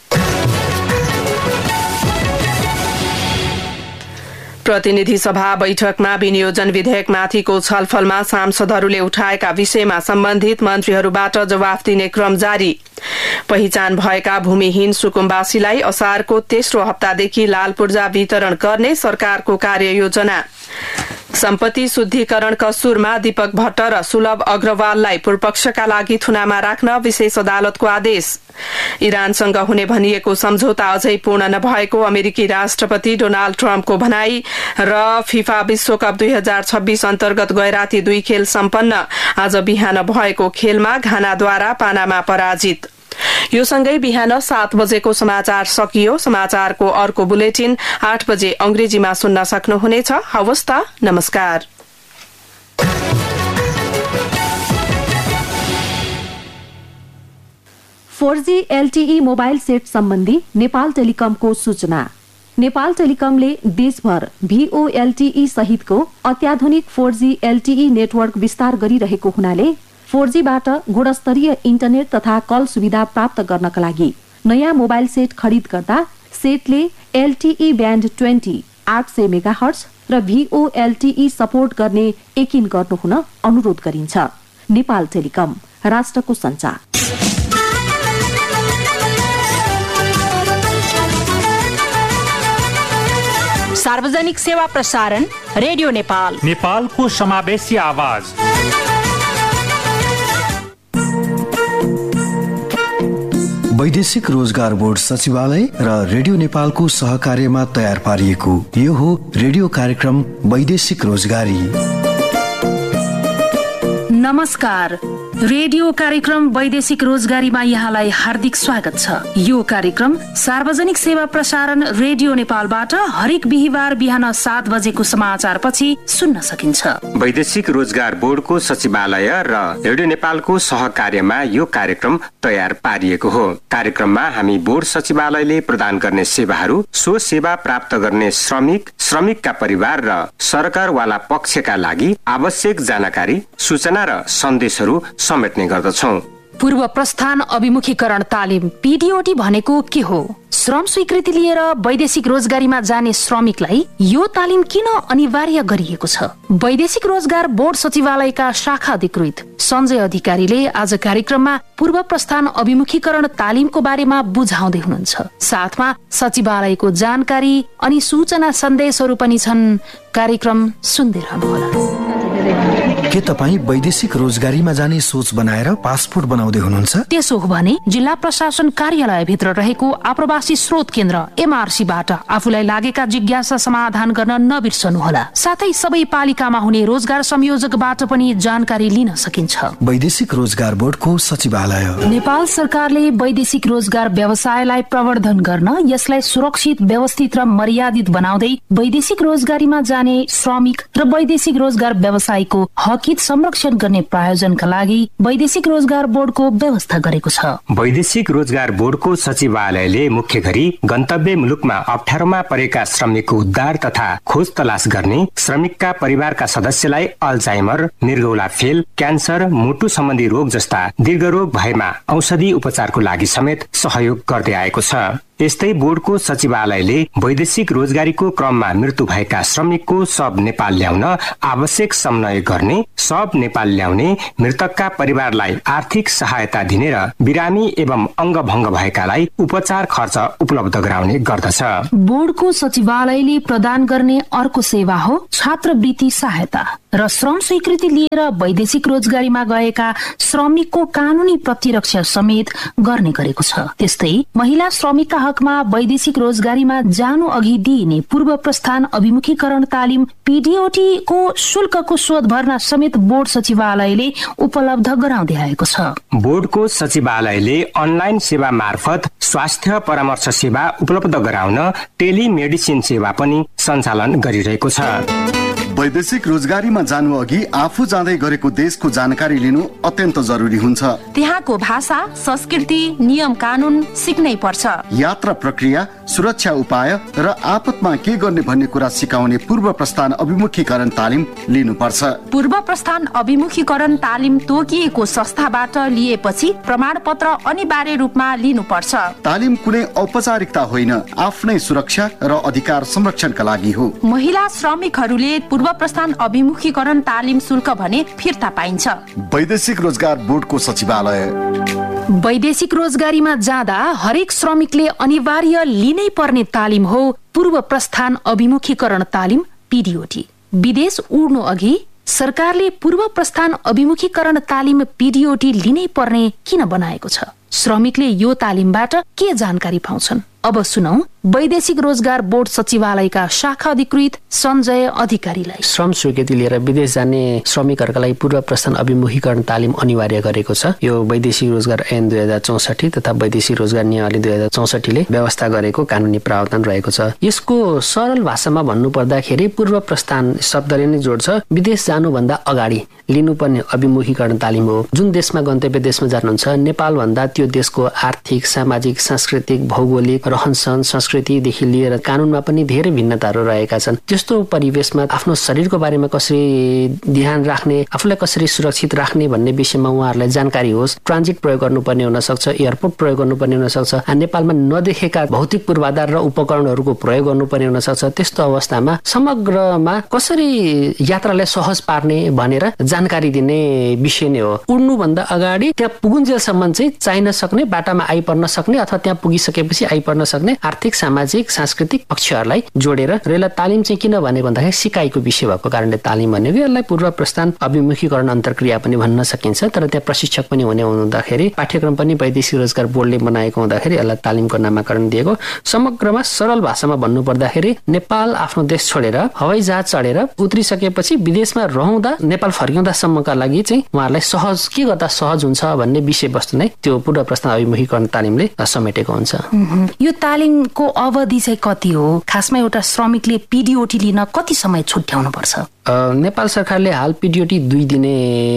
प्रतिनिधि सभा बैठकमा विनियोजन विधेयकमाथिको छलफलमा सांसदहरूले उठाएका विषयमा सम्बन्धित मन्त्रीहरूबाट जवाफ दिने क्रम जारी। पहिचान भएका भूमिहीन सुकुम्बासीलाई असारको तेस्रो हप्तादेखि लाल पूर्जा वितरण गर्ने सरकारको कार्ययोजना। सम्पत्ति शुद्धिकरण कसुरमा दीपक भट्ट र सुलभ अग्रवाललाई पूर्वपक्षका लागि थुनामा राख्न विशेष अदालतको आदेश। इरानसँग हुने भनिएको सम्झौता अझै पूर्ण नभएको अमेरिकी राष्ट्रपति डोनाल्ड ट्रम्पको भनाई र फिफा विश्वकप दुई हजार छब्बीस अन्तर्गत गैराती दुई खेल सम्पन्न। आज बिहान भएको खेलमा घानाद्वारा पानामा पराजित। यो सँगै बिहान सात बजेको समाचार सकियो। समाचारको अर्को बुलेटिन आठ बजे अंग्रेजीमा सुन्न सक्नुहुनेछ। हवस् त, नमस्कार। Four G LTE mobile set सम्बन्धी नेपाल टेलिकमको सूचना। नेपाल टेलिकमले देशभर भीओएलटीई सहितको अत्याधुनिक फोर जी एलटीई नेटवर्क विस्तार गरिरहेको हुनाले फोर जी बाट गुणस्तरीय इन्टरनेट तथा कल सुविधा प्राप्त गर्नका लागि नयाँ मोबाइल सेट खरिद गर्दा सेटले एलटीई ब्यान्ड ट्वेन्टी आठ सय मेगाहर्ट्ज र भीओएलटीई सपोर्ट गर्ने यकिन गर्नुहुन अनुरोध गरिन्छ। नेपाल टेलिकम, राष्ट्रको सञ्चार। सार्वजनिक सेवा प्रसारण रेडियो नेपाल, नेपालको समावेशी आवाज। वैदेशिक रोजगार बोर्ड सचिवालय र रेडियो नेपालको सहकार्यमा तयार पारिएको यो हो रेडियो कार्यक्रम वैदेशिक रोजगारी। नमस्कार, रेडियो कार्यक्रम वैदेशिक रोजगारीमा यहाँलाई हार्दिक स्वागत छ। यो कार्यक्रम सार्वजनिक सेवा प्रसारण रेडियो नेपालबाट हरेक बिहिबार बिहान सात बजेको समाचार पछि सुन्न सकिन्छ। वैदेशिक रोजगार बोर्डको सचिवालय र रेडियो नेपालको सहकार्यमा यो कार्यक्रम तयार पारिएको हो। कार्यक्रममा हामी बोर्ड सचिवालयले प्रदान गर्ने सेवाहरू, सो सेवा प्राप्त गर्ने श्रमिक, श्रमिकका परिवार र सरकारवाला पक्षका लागि आवश्यक जानकारी, सूचना र सन्देशहरू समेट्ने गर्दछौं। पूर्व प्रस्थान अभिमुखीकरण तालिम पीडीओटी भनेको के हो? श्रम स्वीकृति लिएर वैदेशिक रोजगारीमा जाने श्रमिकलाई यो तालिम किन अनिवार्य गरिएको छ? वैदेशिक रोजगार बोर्ड सचिवालयका शाखा अधिकृत सञ्जय अधिकारीले आज कार्यक्रममा पूर्व प्रस्थान अभिमुखीकरण तालिमको बारेमा बुझाउँदै हुनुहुन्छ। साथमा सचिवालयको जानकारी अनि सूचना सन्देशहरू पनि छन्। कार्यक्रम सुन्दै रहनुहोला। के तपाईँ वैदेशिक रोजगारीमा जाने सोच बनाएर पासपोर्ट बनाउँदै हुनुहुन्छ? त्यसो हो भने जिल्ला प्रशासन कार्यालय भित्र रहेको आप्रवासी स्रोत केन्द्र एमआरसीबाट आफूलाई लागेका जिज्ञासा समाधान गर्न नबिर्सनुहोला। साथै सबै पालिकामा हुने रोजगार संयोजकबाट पनि जानकारी लिन सकिन्छ। वैदेशिक रोजगार बोर्डको सचिवालय। नेपाल सरकारले वैदेशिक रोजगार व्यवसायलाई प्रवर्धन गर्न, यसलाई सुरक्षित, व्यवस्थित र मर्यादित बनाउँदै वैदेशिक रोजगारीमा जाने श्रमिक र वैदेशिक रोजगार व्यवसायको हक हित संरक्षण गर्ने प्रायोजनका लागि वैदेशिक रोजगार बोर्डको व्यवस्था गरेको छ। वैदेशिक रोजगार बोर्डको सचिवालयले मुख्य गरी गन्तव्य मुलुकमा अप्ठ्यारोमा परेका श्रमिकको उद्धार तथा खोज तलास गर्ने, श्रमिकका परिवारका सदस्यलाई अल्जाइमर, मृगौला फेल, क्यान्सर, मुटु सम्बन्धी रोग जस्ता दीर्घ रोग भएमा औषधि उपचारको लागि समेत सहयोग गर्दै आएको छ। यस्तै बोर्डको सचिवालयले वैदेशिक रोजगारीको क्रममा मृत्यु भएका श्रमिकको शव नेपाल ल्याउन आवश्यक समन्वय गर्ने, शव नेपाल ल्याउने, मृतकका परिवारलाई आर्थिक सहायता दिने र बिरामी एवं अङ्गभङ्ग भएकालाई उपचार खर्च उपलब्ध गराउने गर्दछ। बोर्डको सचिवालयले प्रदान गर्ने अर्को सेवा हो छात्रवृत्ति सहायता र श्रम स्वीकृति लिएर वैदेशिक रोजगारीमा गएका श्रमिकको कानूनी प्रतिरक्षा समेत गर्ने गरेको छ। त्यस्तै महिला श्रमिकका हकमा वैदेशिक रोजगारीमा जानु अघि दिइने पूर्व प्रस्थान अभिमुखीकरण तालिम पीडीओटी को शुल्कको शोध भर्ना समेत बोर्ड सचिवालयले उपलब्ध गराउँदै आएको छ। बोर्डको सचिवालयले अनलाइन सेवा मार्फत स्वास्थ्य परामर्श सेवा उपलब्ध गराउन टेलिमेडिसिन सेवा पनि सञ्चालन गरिरहेको छ। वैदेशिक रोजगारीमा जानु अघि आफू जाँदै गरेको देशको जानकारी लिनु अत्यन्त जरुरी हुन्छ। त्यहाँको भाषा, संस्कृति, नियम कानून सिक्नै पर्छ। यात्रा प्रक्रिया, सुरक्षा उपाय र आपतमा के गर्ने भन्ने कुरा सिकाउने पूर्व प्रस्थान अभिमुखीकरण तालिम लिनुपर्छ। पूर्व प्रस्थान अभिमुखीकरण तालिम तोकिएको संस्थाबाट लिएपछि प्रमाणपत्र अनिवार्य रूपमा लिनुपर्छ। तालिम कुनै औपचारिकता होइन, आफ्नै सुरक्षा र अधिकार संरक्षणका लागि हो। महिला श्रमिकहरूले पूर्व प्रस्थान अभिमुखीकरण तालिम शुल्क भने फिर्ता पाइन्छ। वैदेशिक रोजगार बोर्डको सचिवालय। वैदेशिक रोजगारीमा जाँदा हरेक श्रमिकले अनिवार्य लिनै पर्ने तालिम हो पूर्व प्रस्थान अभिमुखीकरण तालिम पीडीओटी। विदेश उड्नु अघि सरकारले पूर्व प्रस्थान अभिमुखीकरण तालिम पीडीओटी लिनै पर्ने किन बनाएको छ? श्रमिकले यो तालिमबाट के जानकारी पाउँछन्? अब सुनौ वैदेशिक रोजगार बोर्ड सचिवालयका शाखा अधिकृत सञ्जय अधिकारीलाई। श्रम स्वीकृति लिएर विदेश जाने श्रमिकहरूका लागि पूर्व प्रस्थान अभिमुखीकरण तालिम अनिवार्य गरेको छ। यो वैदेशिक रोजगार ऐन दुई हजार चौसठी तथा वैदेशिक रोजगार नियमावली दुई हजार चौसठीले व्यवस्था गरेको कानूनी प्रावधान रहेको छ। यसको सरल भाषामा भन्नु पर्दाखेरि पूर्व प्रस्थान शब्दले नै जोड्छ विदेश जानुभन्दा अगाडि लिनुपर्ने अभिमुखीकरण तालिम हो। जुन देशमा गन्तव्य देशमा जानुहुन्छ नेपाल भन्दा त्यो देशको आर्थिक, सामाजिक, सांस्कृतिक, भौगोलिक, रहनसहन, संस्कृतिदेखि लिएर कानूनमा पनि धेरै भिन्नताहरू रहेका छन्। त्यस्तो परिवेशमा आफ्नो शरीरको बारेमा कसरी ध्यान राख्ने, आफूलाई कसरी सुरक्षित राख्ने भन्ने विषयमा उहाँहरूलाई जानकारी होस्। ट्रान्जिट प्रयोग गर्नुपर्ने हुन सक्छ, एयरपोर्ट प्रयोग गर्नुपर्ने हुन सक्छ, नेपालमा नदेखेका भौतिक पूर्वाधार र उपकरणहरूको प्रयोग गर्नुपर्ने हुन सक्छ। त्यस्तो अवस्थामा समग्रमा कसरी यात्रालाई सहज पार्ने भनेर जानकारी दिने विषय नै हो। उड्नुभन्दा अगाडि त्यहाँ पुगुन्जेलसम्म चाहिँ चाहिन सक्ने, बाटामा आइपर्न सक्ने अथवा त्यहाँ पुगिसकेपछि आइपर्न सक्ने आर्थिक, सामाजिक, सांस्कृतिक पक्षहरूलाई जोडेर र यसलाई तालिम चाहिँ किन भने भन्दाखेरि सिकाइको विषय भएको कारणले तालिम भनेको यसलाई पूर्व प्रस्थान अभिमुखीकरण अन्तर्क्रिया पनि भन्न सकिन्छ। तर त्यहाँ प्रशिक्षक पनि हुने हुँदाखेरि पाठ्यक्रम पनि वैदेशिक रोजगार बोर्डले बनाएको हुँदाखेरि यसलाई तालिमको नामाकरण दिएको। समग्रमा सरल भाषामा भन्नु पर्दाखेरि नेपाल आफ्नो देश छोडेर हवाई जहाज चढेर उत्रिसकेपछि विदेशमा रहँदा नेपाल फर्किँदासम्मका लागि चाहिँ उहाँहरूलाई सहज के गर्दा सहज हुन्छ भन्ने विषयवस्तु नै त्यो पूर्व प्रस्थान अभिमुखीकरण तालिमले समेटेको हुन्छ। यो तालिमको अवधि चाहिँ कति हो? खासमा एउटा श्रमिकले पीडीओटी लिन कति समय छुट्याउनु पर्छ? नेपाल सरकारले हाल पीडीओटी दुई दिने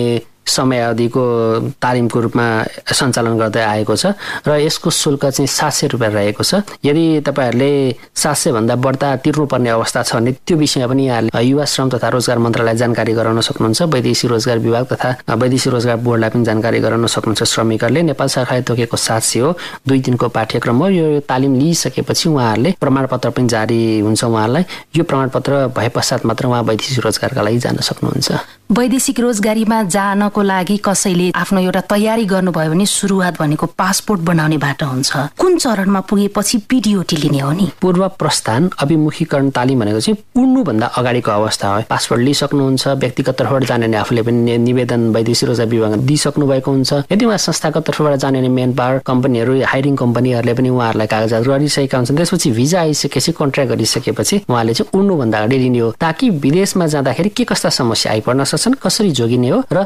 समयावधिको तालिमको रूपमा सञ्चालन गर्दै आएको छ र यसको शुल्क चाहिँ सात सय रुपियाँ रहेको छ। यदि तपाईँहरूले सात सय भन्दा बढ्ता तिर्नुपर्ने अवस्था छ भने त्यो विषयमा पनि यहाँले युवा श्रम तथा रोजगार मन्त्रालयलाई जानकारी गराउन सक्नुहुन्छ। वैदेशिक रोजगार विभाग तथा वैदेशिक रोजगार बोर्डलाई पनि जानकारी गराउन सक्नुहुन्छ। श्रमिकहरूले नेपाल सरकारले तोकेको सात सय हो, दुई दिनको पाठ्यक्रम हो। यो तालिम लिइसकेपछि उहाँहरूले प्रमाणपत्र पनि जारी हुन्छ उहाँहरूलाई। यो प्रमाणपत्र भए पश्चात मात्र उहाँ वैदेशिक रोजगारका लागि जान सक्नुहुन्छ। वैदेशिक रोजगारीमा जानको लागि कसैले आफ्नो एउटा तयारी गर्नुभयो भने सुरुवात भनेको पासपोर्ट बनाउने बाटो हुन्छ। कुन चरणमा पुगेपछि पीडीओटी लिने हो नि? पूर्व प्रस्थान अभिमुखीकरण तालिम भनेको चाहिँ उड्नुभन्दा अगाडिको अवस्था हो। पासपोर्ट लिइसक्नुहुन्छ, व्यक्तिगत तर्फबाट जाने भने आफूले पनि निवेदन वैदेशिक रोजगार विभागमा दिइसक्नु भएको हुन्छ। यदि उहाँ संस्थागत तर्फबाट जाने भने मेन पावर कम्पनीहरू, हायरिङ कम्पनीहरूले पनि उहाँहरूलाई कागजात गरिसकेका हुन्छन्। त्यसपछि भिजा आइसकेपछि, कन्ट्र्याक्ट गरिसकेपछि उहाँले चाहिँ उड्नुभन्दा अगाडि लिने हो, ताकि विदेशमा जाँदाखेरि के कस्ता समस्या आइपर्न सक्छन्, कसरी जोगिने हो र आएका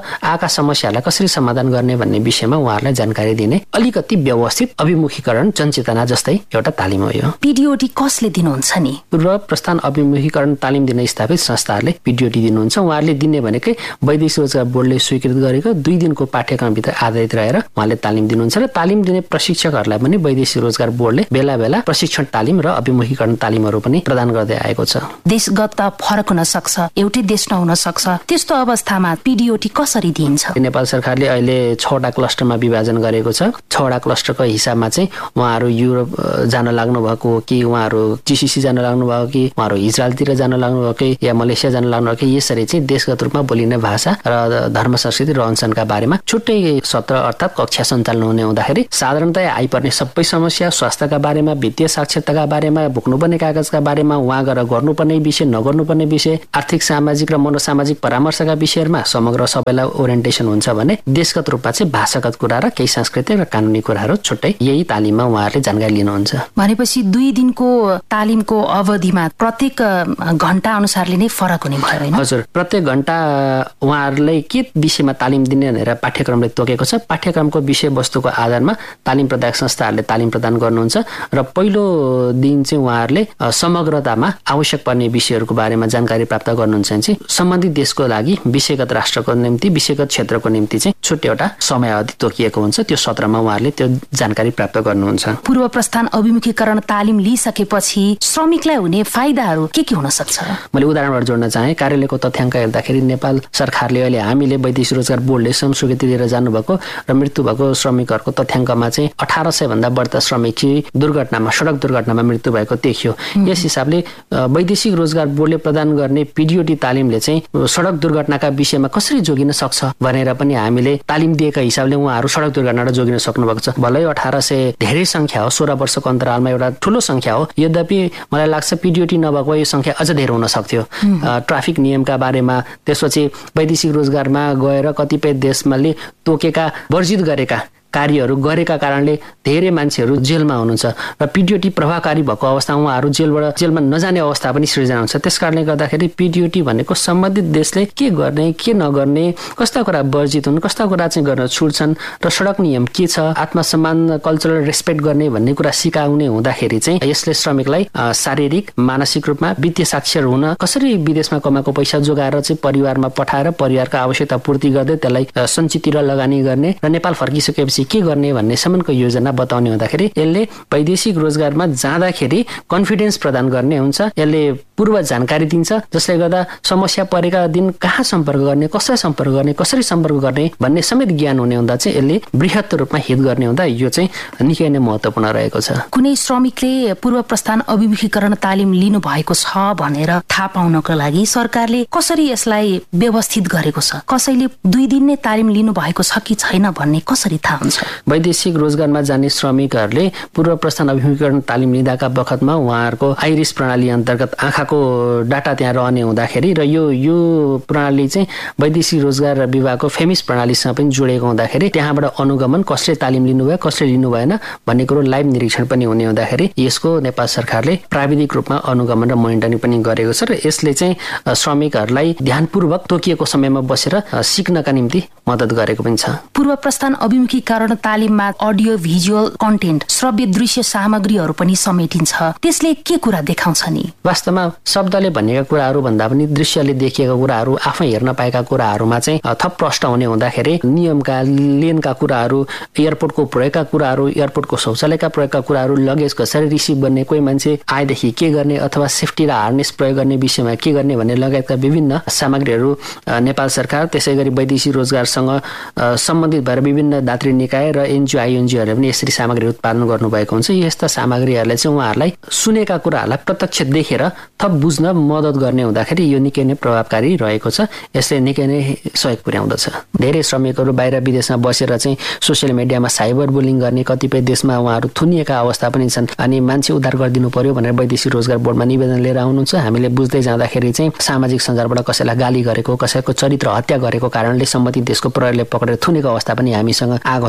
थपका समस्यालाई कसरी समाधान गर्ने भन्ने विषयमा उहाँहरूलाई जानकारी दिने अलिकति व्यवस्थित अभिमुखीकरण जनचेतना जस्तै एउटा तालिम हो यो। पीडीओटी कसले दिनुहुन्छ नि? पूर्व प्रस्थान अभिमुखीकरण तालिम दिन स्थापित संस्थाहरूले पीडीओटी दिनुहुन्छ। उहाँहरूले दिने भनेकै वैदेशिक रोजगार बोर्डले स्वीकृत गरेको दुई दिनको पाठ्यक्रमभित्र आधारित रहेर उहाँले तालिम दिनुहुन्छ र तालिम दिने प्रशिक्षकहरूलाई पनि वैदेशिक रोजगार बोर्डले बेला बेला प्रशिक्षण तालिम र अभिमुखीकरण तालिमहरू पनि प्रदान गर्दै आएको छ। देशगत फरक हुन सक्छ, एउटै देश नहुन सक्छ, त्यस्तो अवस्थामा पीडीओटी कसरी दिइन्छ? नेपाल सरकारले अहिले छवटा क्लस्टरमा विभाजन गरेको छ। छवटा क्लस्टरको हिसाबमा चाहिँ उहाँहरू युरोप जान लाग्नु भएको हो कि उहाँहरू जीसीसी जान लाग्नु भएको कि उहाँहरू इजरायलतिर जान लाग्नु भएको कि या मलेसिया जान लाग्नु भएको कि यसरी चाहिँ देशगत रूपमा बोलिने भाषा र धर्म संस्कृति रहनसहनका बारेमा छुट्टै सत्र अर्थात् कक्षा सञ्चालन हुने हुँदाखेरि साधारणतया आइपर्ने सबै समस्या स्वास्थ्यका बारेमा, वित्तीय साक्षरताका बारेमा, बोक्नुपर्ने कागजका बारेमा, उहाँ गएर गर्नुपर्ने विषय नगर्नुपर्ने विषय, आर्थिक सामाजिक र मनोसामाजिक परामर्शका विषयमा समग्र सबैलाई ओरिएन्टेसन हुन्छ भने देशगत रूपमा चाहिँ भाषागत कुरा र केही सांस्कृतिक र कानुनी कुराहरू छुट्टै यही तालिममा उहाँहरूले जानकारी लिनुहुन्छ। भनेपछि दुई दिनको तालिमको अवधिमा प्रत्येक घण्टा अनुसारले नै फरक हुने भयो हैन? हजुर, प्रत्येक घण्टा उहाँहरूलाई के विषयमा तालिम दिने भनेर पाठ्यक्रमले तोकेको छ। पाठ्यक्रमको विषयवस्तुको आधारमा तालिम प्रदायक संस्थाहरूले तालिम प्रदान गर्नुहुन्छ र पहिलो दिन चाहिँ उहाँहरूले समग्रतामा आवश्यक पर्ने विषयहरूको बारेमा जानकारी प्राप्त गर्नुहुन्छ चाहिँ सम्बन्धित देशको लागि विषयगत राष्ट्रको निम्ति विषयगत क्षेत्रको निम्ति चाहिँ छुट्टै एउटा समयावधि तोकिएको हुन्छ। त्यो सत्रमा उहाँहरूले त्यो जानकारी प्राप्त गर्नुहुन्छ। पूर्व प्रस्थान अभिमुखीकरण तालिम लिइसकेपछि श्रमिकलाई हुने फाइदाहरू के के हुन सक्छ? मैले उदाहरणबाट जोड्न चाहे। कार्यालयको तथ्याङ्क हेर्दाखेरि नेपाल सरकारले अहिले हामीले वैदेशिक रोजगार बोर्डले श्रम स्वीकृति लिएर जानुभएको र मृत्यु भएको श्रमिकहरूको तथ्याङ्कमा चाहिँ अठार सय भन्दा बढ्ता श्रमिक चाहिँ दुर्घटनामा सडक दुर्घटनामा मृत्यु भएको देखियो। यस हिसाबले वैदेशिक रोजगार बोर्डले प्रदान गर्ने पीडीओटी तालिमले चाहिँ सडक दुर्घटनाका विषयमा कसरी जोगिन सक्छ भनेर पनि हामीले तालिम दिएका हिसाबले उहाँहरू सडक दुर्घटनाबाट जोगिन सक्नु भएको छ। भलै अठार सय धेरै संख्या हो, सोह्र वर्षको अन्तरालमा एउटा ठुलो संख्या हो। यद्यपि मलाई लाग्छ पीडीओटी नभएको यो संख्या अझ धेरै हुन सक्थ्यो। ट्राफिक नियमका बारेमा, त्यसपछि वैदेशिक रोजगारमा गएर कतिपय देशमाले तोकेका वर्जित गरेका कार्यहरू गरेका कारणले धेरै मान्छेहरू जेलमा हुनुहुन्छ र पीडीओटी प्रभावकारी भएको अवस्थामा उहाँहरू जेलबाट जेलमा नजाने अवस्था पनि सृजना हुन्छ। त्यसकारणले गर्दाखेरि पीडीओटी भनेको सम्बन्धित देशले के गर्ने के नगर्ने, कस्ता कुरा वर्जित हुन्, कस्ता कुरा चाहिँ गर्न छुट्छन् र सडक नियम के छ, आत्मसम्मान कल्चरल रेस्पेक्ट गर्ने भन्ने कुरा सिकाउने हुँदाखेरि चाहिँ यसले श्रमिकलाई शारीरिक मानसिक रूपमा वित्तीय साक्षर हुन, कसरी विदेशमा कमाएको पैसा जोगाएर चाहिँ परिवारमा पठाएर परिवारको आवश्यकता पूर्ति गर्दै त्यसलाई सञ्चिततिर लगानी गर्ने र नेपाल फर्किसकेपछि के गर्ने भन्ने सम्मको योजना बताउने हुँदाखेरि यसले वैदेशिक रोजगारमा जाँदाखेरि कन्फिडेन्स प्रदान गर्ने हुन्छ। यसले पूर्व जानकारी दिन्छ जसले गर्दा समस्या परेका दिन कहाँ सम्पर्क गर्ने, कसरी सम्पर्क गर्ने, कसरी सम्पर्क गर्ने भन्ने समेत ज्ञान हुने हुँदा चाहिँ यसले बृहत रूपमा हित गर्ने हुँदा यो चाहिँ निकै नै महत्त्वपूर्ण रहेको छ। कुनै श्रमिकले पूर्व प्रस्थान अभिमुखीकरण तालिम लिनु भएको छ भनेर थाहा पाउनको लागि सरकारले कसरी यसलाई व्यवस्थित गरेको छ? कसैले दुई दिन नै तालिम लिनु भएको छ कि छैन भन्ने कसरी थाहा हुन्छ? वैदेशिक रोजगारमा जाने श्रमिकहरूले पूर्व प्रस्थान अभिमुखीकरण तालिम लिँदाका बखतमा उहाँहरूको आइरिस प्रणाली अन्तर्गत आँखाको डाटा त्यहाँ रहने हुँदाखेरि र यो यो प्रणाली चाहिँ वैदेशिक रोजगार विभागको फेमिस प्रणालीसँग पनि जोडिएको हुँदाखेरि त्यहाँबाट अनुगमन कसले तालिम लिनुभयो कसले लिनु भएन भन्ने कुरो लाइभ निरीक्षण पनि हुने हुँदाखेरि यसको नेपाल सरकारले प्राविधिक रूपमा अनुगमन र मोनिटरिङ पनि गरेको छ र यसले चाहिँ श्रमिकहरूलाई ध्यानपूर्वक तोकिएको समयमा बसेर सिक्नका निम्ति मद्दत गरेको पनि छ। पूर्व प्रस्थान अभिमुखीकरण तालिममा अडियो भिजुअल कन्टेन्ट श्रव्य दृश्य सामग्रीहरू पनि समेटिन्छ। त्यसले के कुरा देखाउँछ नि? वास्तवमा शब्दले भनेका कुराहरू भन्दा पनि दृश्यले देखिएका कुराहरू, आफै हेर्न पाएका कुराहरूमा चाहिँ थप प्रष्ट हुने हुँदाखेरि नियमका लेनका कुराहरू, एयरपोर्टको प्रयोगका कुराहरू, एयरपोर्टको शौचालयका प्रयोगका कुराहरू, लगेज कसरी रिसिभ गर्ने, कोही मान्छे आएदेखि के गर्ने अथवा सेफ्टी र हार्नेस प्रयोग गर्ने विषयमा के गर्ने भन्ने लगायतका विभिन्न सामग्रीहरू नेपाल सरकार त्यसै गरी वैदेशिक रोजगारसँग सम्बन्धित भएर विभिन्न दात्री निकाय र एनजिओ आइएनजिओहरूले पनि यसरी सामग्री उत्पादन गर्नुभएको हुन्छ। यस्ता सामग्रीहरूले चाहिँ उहाँहरूलाई सुनेका कुराहरूलाई प्रत्यक्ष देखेर थप बुझ्न मद्दत गर्ने हुँदाखेरि यो निकै नै प्रभावकारी रहेको छ। यसले निकै नै सहयोग पुर्याउँदछ। धेरै श्रमिकहरू बाहिर विदेशमा बसेर चाहिँ सोसियल मिडियामा साइबर बुलिङ गर्ने, कतिपय देशमा उहाँहरू थुनिएका अवस्था पनि छन् अनि मान्छे उद्धार गरिदिनु पर्यो भनेर वैदेशिक रोजगार बोर्डमा निवेदन लिएर आउनुहुन्छ। हामीले बुझ्दै जाँदाखेरि चाहिँ सामाजिक सञ्जालबाट कसैलाई गाली गरेको, कसैको चरित्र हत्या गरेको कारणले सम्बन्धित देशको प्रहरीले पक्रेर थुनेको अवस्था पनि हामीसँग आएको छ।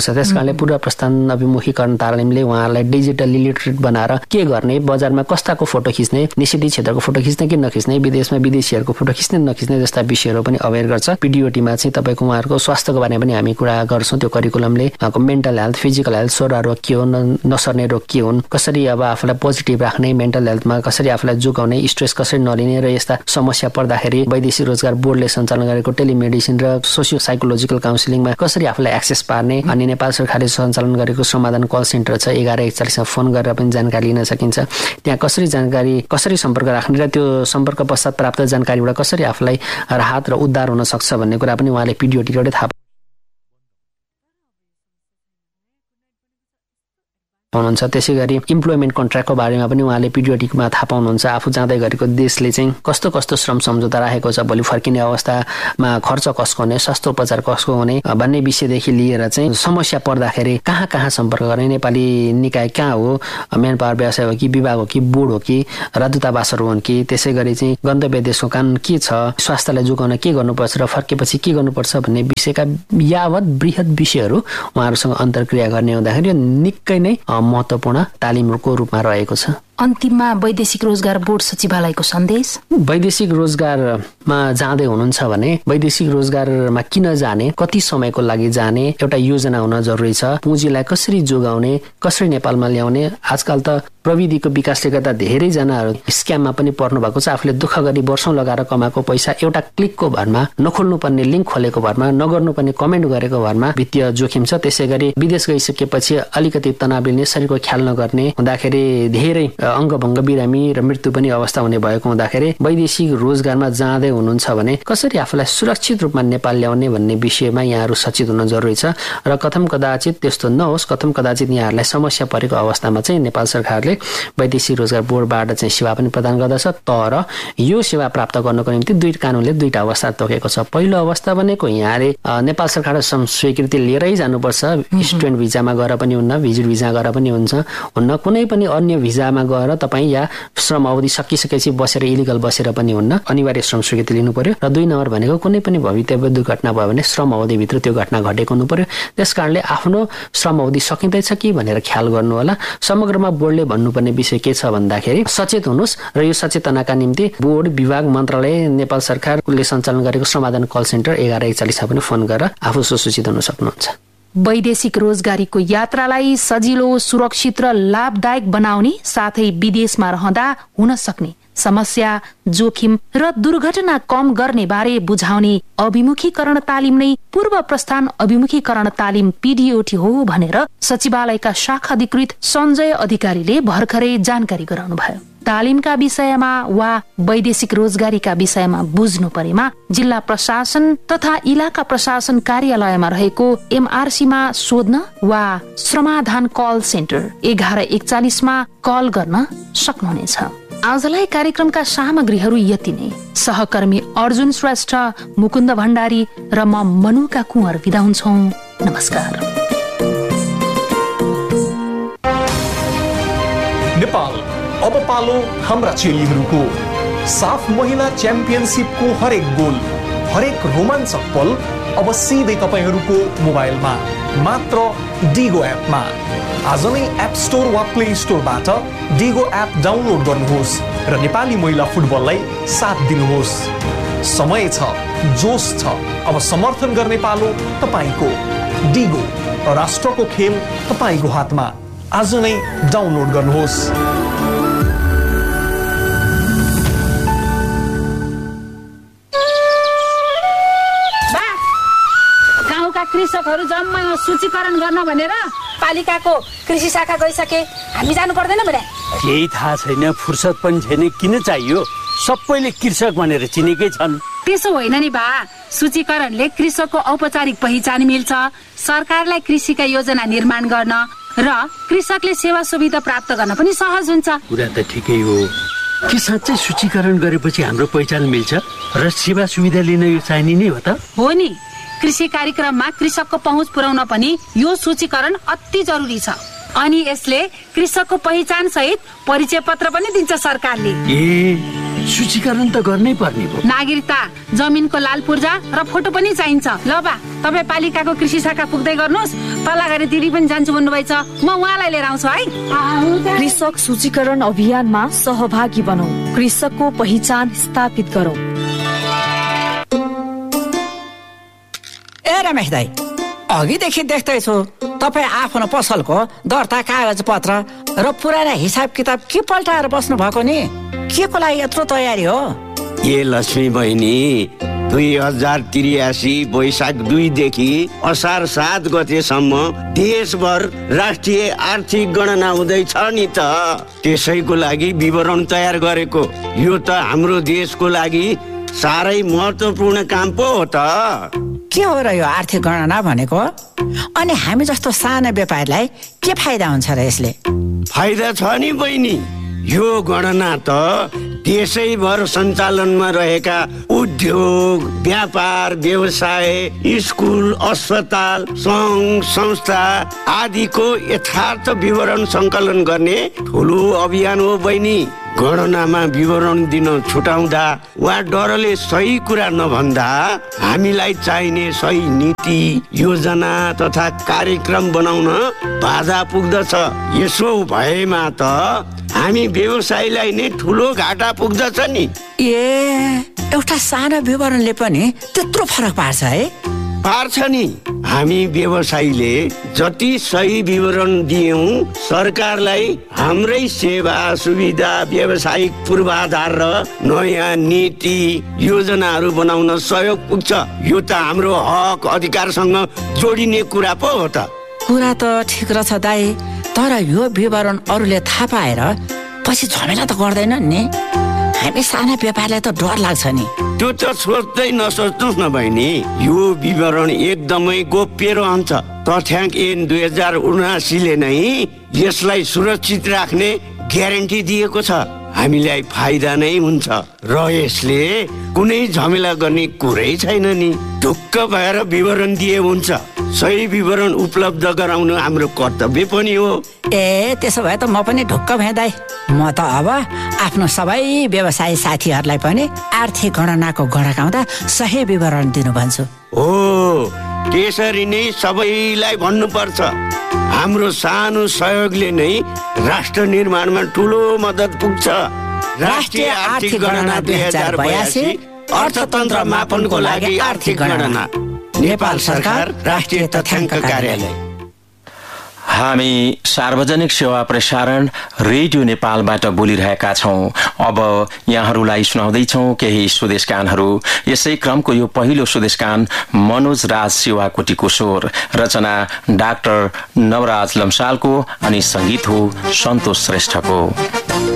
छ। त्यसकारणले पूर्व प्रस्थान अभिमुखीकरण तालिमले उहाँहरूलाई डिजिटली लिटरेट बनाएर के गर्ने, बजारमा कस्ताको फोटो खिच्ने, निषेधित क्षेत्रको फोटो खिच्ने कि नखिच्ने, विदेशमा विदेशीहरूको फोटो खिच्ने नखिच्ने जस्ता विषयहरू पनि अवेर गर्छ। पिडिओटीमा चाहिँ तपाईँको उहाँहरूको स्वास्थ्यको बारेमा पनि हामी कुरा गर्छौँ। त्यो करिकुलमले उहाँको मेन्टल हेल्थ, फिजिकल हेल्थ, सोरा रोग के हुन्, नसर्ने रोग के हुन्, कसरी अब आफूलाई पोजिटिभ राख्ने, मेन्टल हेल्थमा कसरी आफूलाई जोगाउने, स्ट्रेस कसरी नलिने र यस्ता समस्या पर्दाखेरि वैदेशिक रोजगार बोर्डले सञ्चालन गरेको टेलिमेडिसिन र सोसियो साइकोलोजिकल काउन्सिलिङमा कसरी आफूलाई एक्सेस पार्ने, अनि नेपाल सरकारले सञ्चालन गरेको समाधान कल सेन्टर छ एघार एकचालिसमा फोन गरेर पनि जानकारी लिन सकिन्छ। त्यहाँ कसरी जानकारी कसरी सम्पर्क राख्ने र त्यो सम्पर्क पश्चात प्राप्त जानकारीबाट कसरी आफूलाई राहत र उद्धार हुन सक्छ भन्ने कुरा पनि उहाँले पिडिओटीबाट थाहा पाउनुहुन्छ। त्यसै गरी इम्प्लोइमेन्ट कन्ट्र्याक्टको बारेमा पनि उहाँले पिडिओटीमा थाहा पाउनुहुन्छ। आफू जाँदै गरेको देशले चाहिँ कस्तो कस्तो श्रम सम्झौता राखेको छ, भोलि फर्किने अवस्थामा खर्च कसको हुने, सस्तो उपचार कसको हुने भन्ने विषयदेखि लिएर चाहिँ समस्या पर्दाखेरि कहाँ कहाँ सम्पर्क गर्ने, नेपाली निकाय कहाँ हो, म्यान पावर व्यवसाय हो कि विभाग हो कि बोर्ड हो कि राजदूतावासहरू हुन् कि, त्यसै गरी चाहिँ गन्तव्य देशको कानुन के छ, स्वास्थ्यलाई जोगाउन के गर्नुपर्छ र फर्केपछि के गर्नुपर्छ भन्ने विषयका यावत बृहत विषयहरू उहाँहरूसँग अन्तर्क्रिया गर्ने हुँदाखेरि निकै नै महत्त्वपूर्ण तालिमको रूपमा रहेको छ। अन्तिममा वैदेशिक रोजगार बोर्ड सचिवालयको सन्देश। वैदेशिक रोजगारमा जाँदै हुनुहुन्छ भने वैदेशिक रोजगारमा किन जाने, कति समयको लागि जाने एउटा योजना हुन जरुरी छ। पुँजीलाई कसरी जोगाउने, कसरी नेपालमा ल्याउने। आजकल त प्रविधिको विकासले गर्दा धेरैजनाहरू स्क्याममा पनि पर्नु भएको छ। आफूले दुःख गरी वर्षौं लगाएर कमाएको पैसा एउटा क्लिकको भरमा, नखोल्नुपर्ने लिङ्क खोलेको भरमा, नगर्नुपर्ने कमेन्ट गरेको भरमा वित्तीय जोखिम छ। त्यसै गरी विदेश गइसकेपछि अलिकति तनाव लिने, शरीरको ख्याल नगर्ने हुँदाखेरि धेरै अङ्गभङ्ग, बिरामी र मृत्यु पनि अवस्था हुने भएको हुँदाखेरि वैदेशिक रोजगारमा जाँदै हुनुहुन्छ भने कसरी आफूलाई सुरक्षित रूपमा नेपाल ल्याउने भन्ने विषयमा यहाँहरू सचेत हुन जरुरी छ। र कथम कदाचित त्यस्तो नहोस्, कथम कदाचित यहाँहरूलाई समस्या परेको अवस्थामा चाहिँ नेपाल सरकारले वैदेशिक रोजगार बोर्डबाट चाहिँ सेवा पनि प्रदान गर्दछ। तर यो सेवा प्राप्त गर्नको निम्ति दुई कानुनले दुईटा अवस्था तोकेको छ। पहिलो अवस्था भनेको यहाँले नेपाल सरकारले स्वीकृति लिएरै जानुपर्छ। स्टुडेन्ट भिजामा गएर पनि हुन्न, भिजिट भिजा गएर पनि हुन्छ हुन्न, कुनै पनि अन्य भिजामा गएर तपाईँ या श्रम अवधि सकिसकेपछि बसेर इलिगल बसेर पनि हुन्न, अनिवार्य श्रम स्वीकृति लिनु पर्यो। र दुई नम्बर भनेको कुनै पनि भवितव्य दुर्घटना भयो भने श्रम अवधिभित्र त्यो घटना घटेको हुनु पर्यो। त्यसकारणले आफ्नो श्रम अवधि सकिँदैछ कि भनेर ख्याल गर्नु होला। समग्रमा बोर्डले भन्नुपर्ने विषय के छ भन्दाखेरि सचेत हुनुहोस् र यो सचेतनाका निम्ति बोर्ड, विभाग, मन्त्रालय, नेपाल सरकारले सञ्चालन गरेको समाधान कल सेन्टर एघार एकचालिसमा पनि फोन गरेर आफू सुसूचित हुन सक्नुहुन्छ। वैदेशिक रोजगारीको यात्रालाई सजिलो, सुरक्षित र लाभदायक बनाउने साथै विदेशमा रहँदा हुन सक्ने समस्या, जोखिम र दुर्घटना कम गर्ने बारे बुझाउने अभिमुखीकरण तालिम नै पूर्व प्रस्थान अभिमुखीकरण तालिम पिडिओटी हो भनेर सचिवालयका शाखा अधिकृत सञ्जय अधिकारीले भर्खरै जानकारी गराउनुभयो। तालिमका विषयमा वा वैदेशिक रोजगारीका विषयमा बुझ्नु परेमा जिल्ला प्रशासन तथा इलाका प्रशासन कार्यालयमा रहेको एमआरसीमा सोध्न वा समाधान कल सेन्टर एघार एकचालिसमा कल गर्न सक्नुहुनेछ। आजलाई कार्यक्रमका सामग्रीहरू यति नै। सहकर्मी अर्जुन श्रेष्ठ, मुकुन्द भण्डारी र म मनुका कुँवर बिदा हुन्छौं। नमस्कार। नेपाल अब पालो हाम्रा चेलीहरूको। साफ महिला च्याम्पियनशिपको हरेक गोल, हरेक रोमाञ्चक पल अब सिधै तपाईहरूको मोबाइलमा मात्र डिगो एपमा। आज नै एप स्टोर वा प्ले स्टोरबाट डिगो एप डाउनलोड गर्नुहोस् र नेपाली महिला फुटबललाई साथ दिनुहोस्। समय छ, जोश छ, अब समर्थन गर्ने पालो तपाईको। डिगो, राष्ट्रको खेल तपाईको हातमा। आज नै डाउनलोड गर्नुहोस्। कृषकहरू जम्मै सूचीकरण गर्न भनेर पालिकाको कृषि शाखा गइसके, हामी जानु पर्दैन भने? केही थाहा छैन, फुर्सद पनि छैन, किन चाहियो? सबैले कृषक भनेर चिनेकै छन्। त्यसो होइन नि बा, सूचीकरणले कृषकको औपचारिक पहिचान मिल्छ, सरकारलाई कृषिका योजना निर्माण गर्न र कृषकले सेवा सुविधा प्राप्त गर्न पनि सहज हुन्छ। कुरा त ठिकै हो, के साँच्चै सूचीकरण गरेपछि हाम्रो पहिचान मिल्छ र सेवा सुविधा लिन यो चाहिने नै हो त? हो नि, कृषि कार्यक्रममा कृषकको पहुँच पुर्याउन पनि यो सूचीकरण अति जरुरी छ। अनि यसले कृषकको पहिचान सहित परिचय पत्र पनि दिन्छ सरकारले। ए सूचीकरण त गर्नै पर्ने हो। नागरिकता, जमिनको लाल पूर्जा र फोटो पनि चाहिन्छ। ल बा, तपाईँ पालिकाको कृषि शाखा पुग्दै गर्नुहोस्। तल्लाघारी दिदी पनि जान्छु भन्नुभएछ, म उहाँलाई लिएर आउँछु है। कृषक सूचीकरण अभियानमा सहभागी बनौं, कृषकको पहिचान स्थापित गरौं। ए रमेश दाई, अघिदेखि देख्दैछु तपाईँ आफ्नो पसलको दर्ता कागज पत्र र पुराना हिसाब किताब के पल्टाएर बस्नु भएको नि? के को लागि यत्रो तयारी हो? ए लक्ष्मी बहिनी, दुई हजार त्रियासी वैशाख दुईदेखि असार सात गतेसम्म देशभर राष्ट्रिय आर्थिक गणना हुँदैछ नि त। त्यसैको लागि विवरण तयार गरेको। यो त हाम्रो देशको लागि साह्रै महत्त्वपूर्ण काम पो हो त। के हो र यो आर्थिक गणना भनेको? अनि हामी जस्तो सानो व्यापारीलाई के फाइदा हुन्छ र यसले? फाइदा छ नि बहिनी। यो गणना त देशैभर सञ्चालनमा रहेका उद्योग, व्यापार, व्यवसाय, स्कुल, अस्पताल, सङ्घ संस्था आदिको यथार्थ विवरण सङ्कलन गर्ने ठुलो अभियान हो बहिनी। गणनामा विवरण दिन छुटाउँदा वा डरले सही कुरा नभन्दा हामीलाई चाहिने सही नीति, योजना तथा कार्यक्रम बनाउन बाधा पुग्दछ। यसो भएमा त हामी व्यवसायीलाई नै ठुलो घाटा पुग्दछ नि। ए, एउटा सानो विवरणले पनि त्यत्रो फरक पार्छ है? पार्छ नि। हामी व्यवसायीले जति सही विवरण दियौं, सरकारलाई हाम्रै सेवा सुविधा, व्यावसायिक पूर्वाधार र नयाँ नीति योजनाहरू बनाउन सहयोग पुग्छ। यो त हाम्रो हक अधिकारसँग जोडिने कुरा पो हो त। कुरा त ठिक रहेछ दाइ, तर यो विवरण अरूले थाहा पाएर पछि झमेला त गर्दैनन् नि? हामी साना व्यापारलाई त डर लाग्छ नि। त्यो त सोच्दै नसोच्नुहोस् न बहिनी। यो विवरण एकदमै गोप्य रहन्छ। तथ्याङ्क ऐन दुई हजार उनासीले नै यसलाई सुरक्षित राख्ने ग्यारेन्टी दिएको छ। हामीलाई फाइदा नै हुन्छ र यसले कुनै झमेला गर्ने कुरै छैन नि। ढुक्क भएर विवरण दिए हुन्छ। सही विवरण उपलब्ध गराउनु हाम्रो कर्तव्य पनि हो। ए, त्यसो भए त म पनि ढुक्क भएँ दाइ। म त अब आफ्नो सबै व्यवसायी साथीहरूलाई पनि आर्थिक गणनाको गणकाउँदा सही विवरण दिनु भन्छु। हो, त्यसरी नै सबैलाई भन्नुपर्छ। हाम्रो सानो सहयोगले नै राष्ट्र निर्माणमा ठुलो मद्दत पुग्छ। राष्ट्रिय आर्थिक गणना दुई हजार बयासी, अर्थतन्त्र मापनको लागि आर्थिक गणना, नेपाल सरकार, राष्ट्रिय तथ्याङ्क कार्यालय। हामी सार्वजनिक सेवा प्रसारण रेडियो नेपालबाट बोलिरहेका छौं। अब यहाँहरूलाई सुनाउँदैछौं केही स्वदेशगानहरू। यसै क्रमको यो पहिलो स्वदेशगान मनोज राज सेवाकोटीको स्वर, रचना डाक्टर नवराज लम्सालको अनि संगीत हो सन्तोष श्रेष्ठको।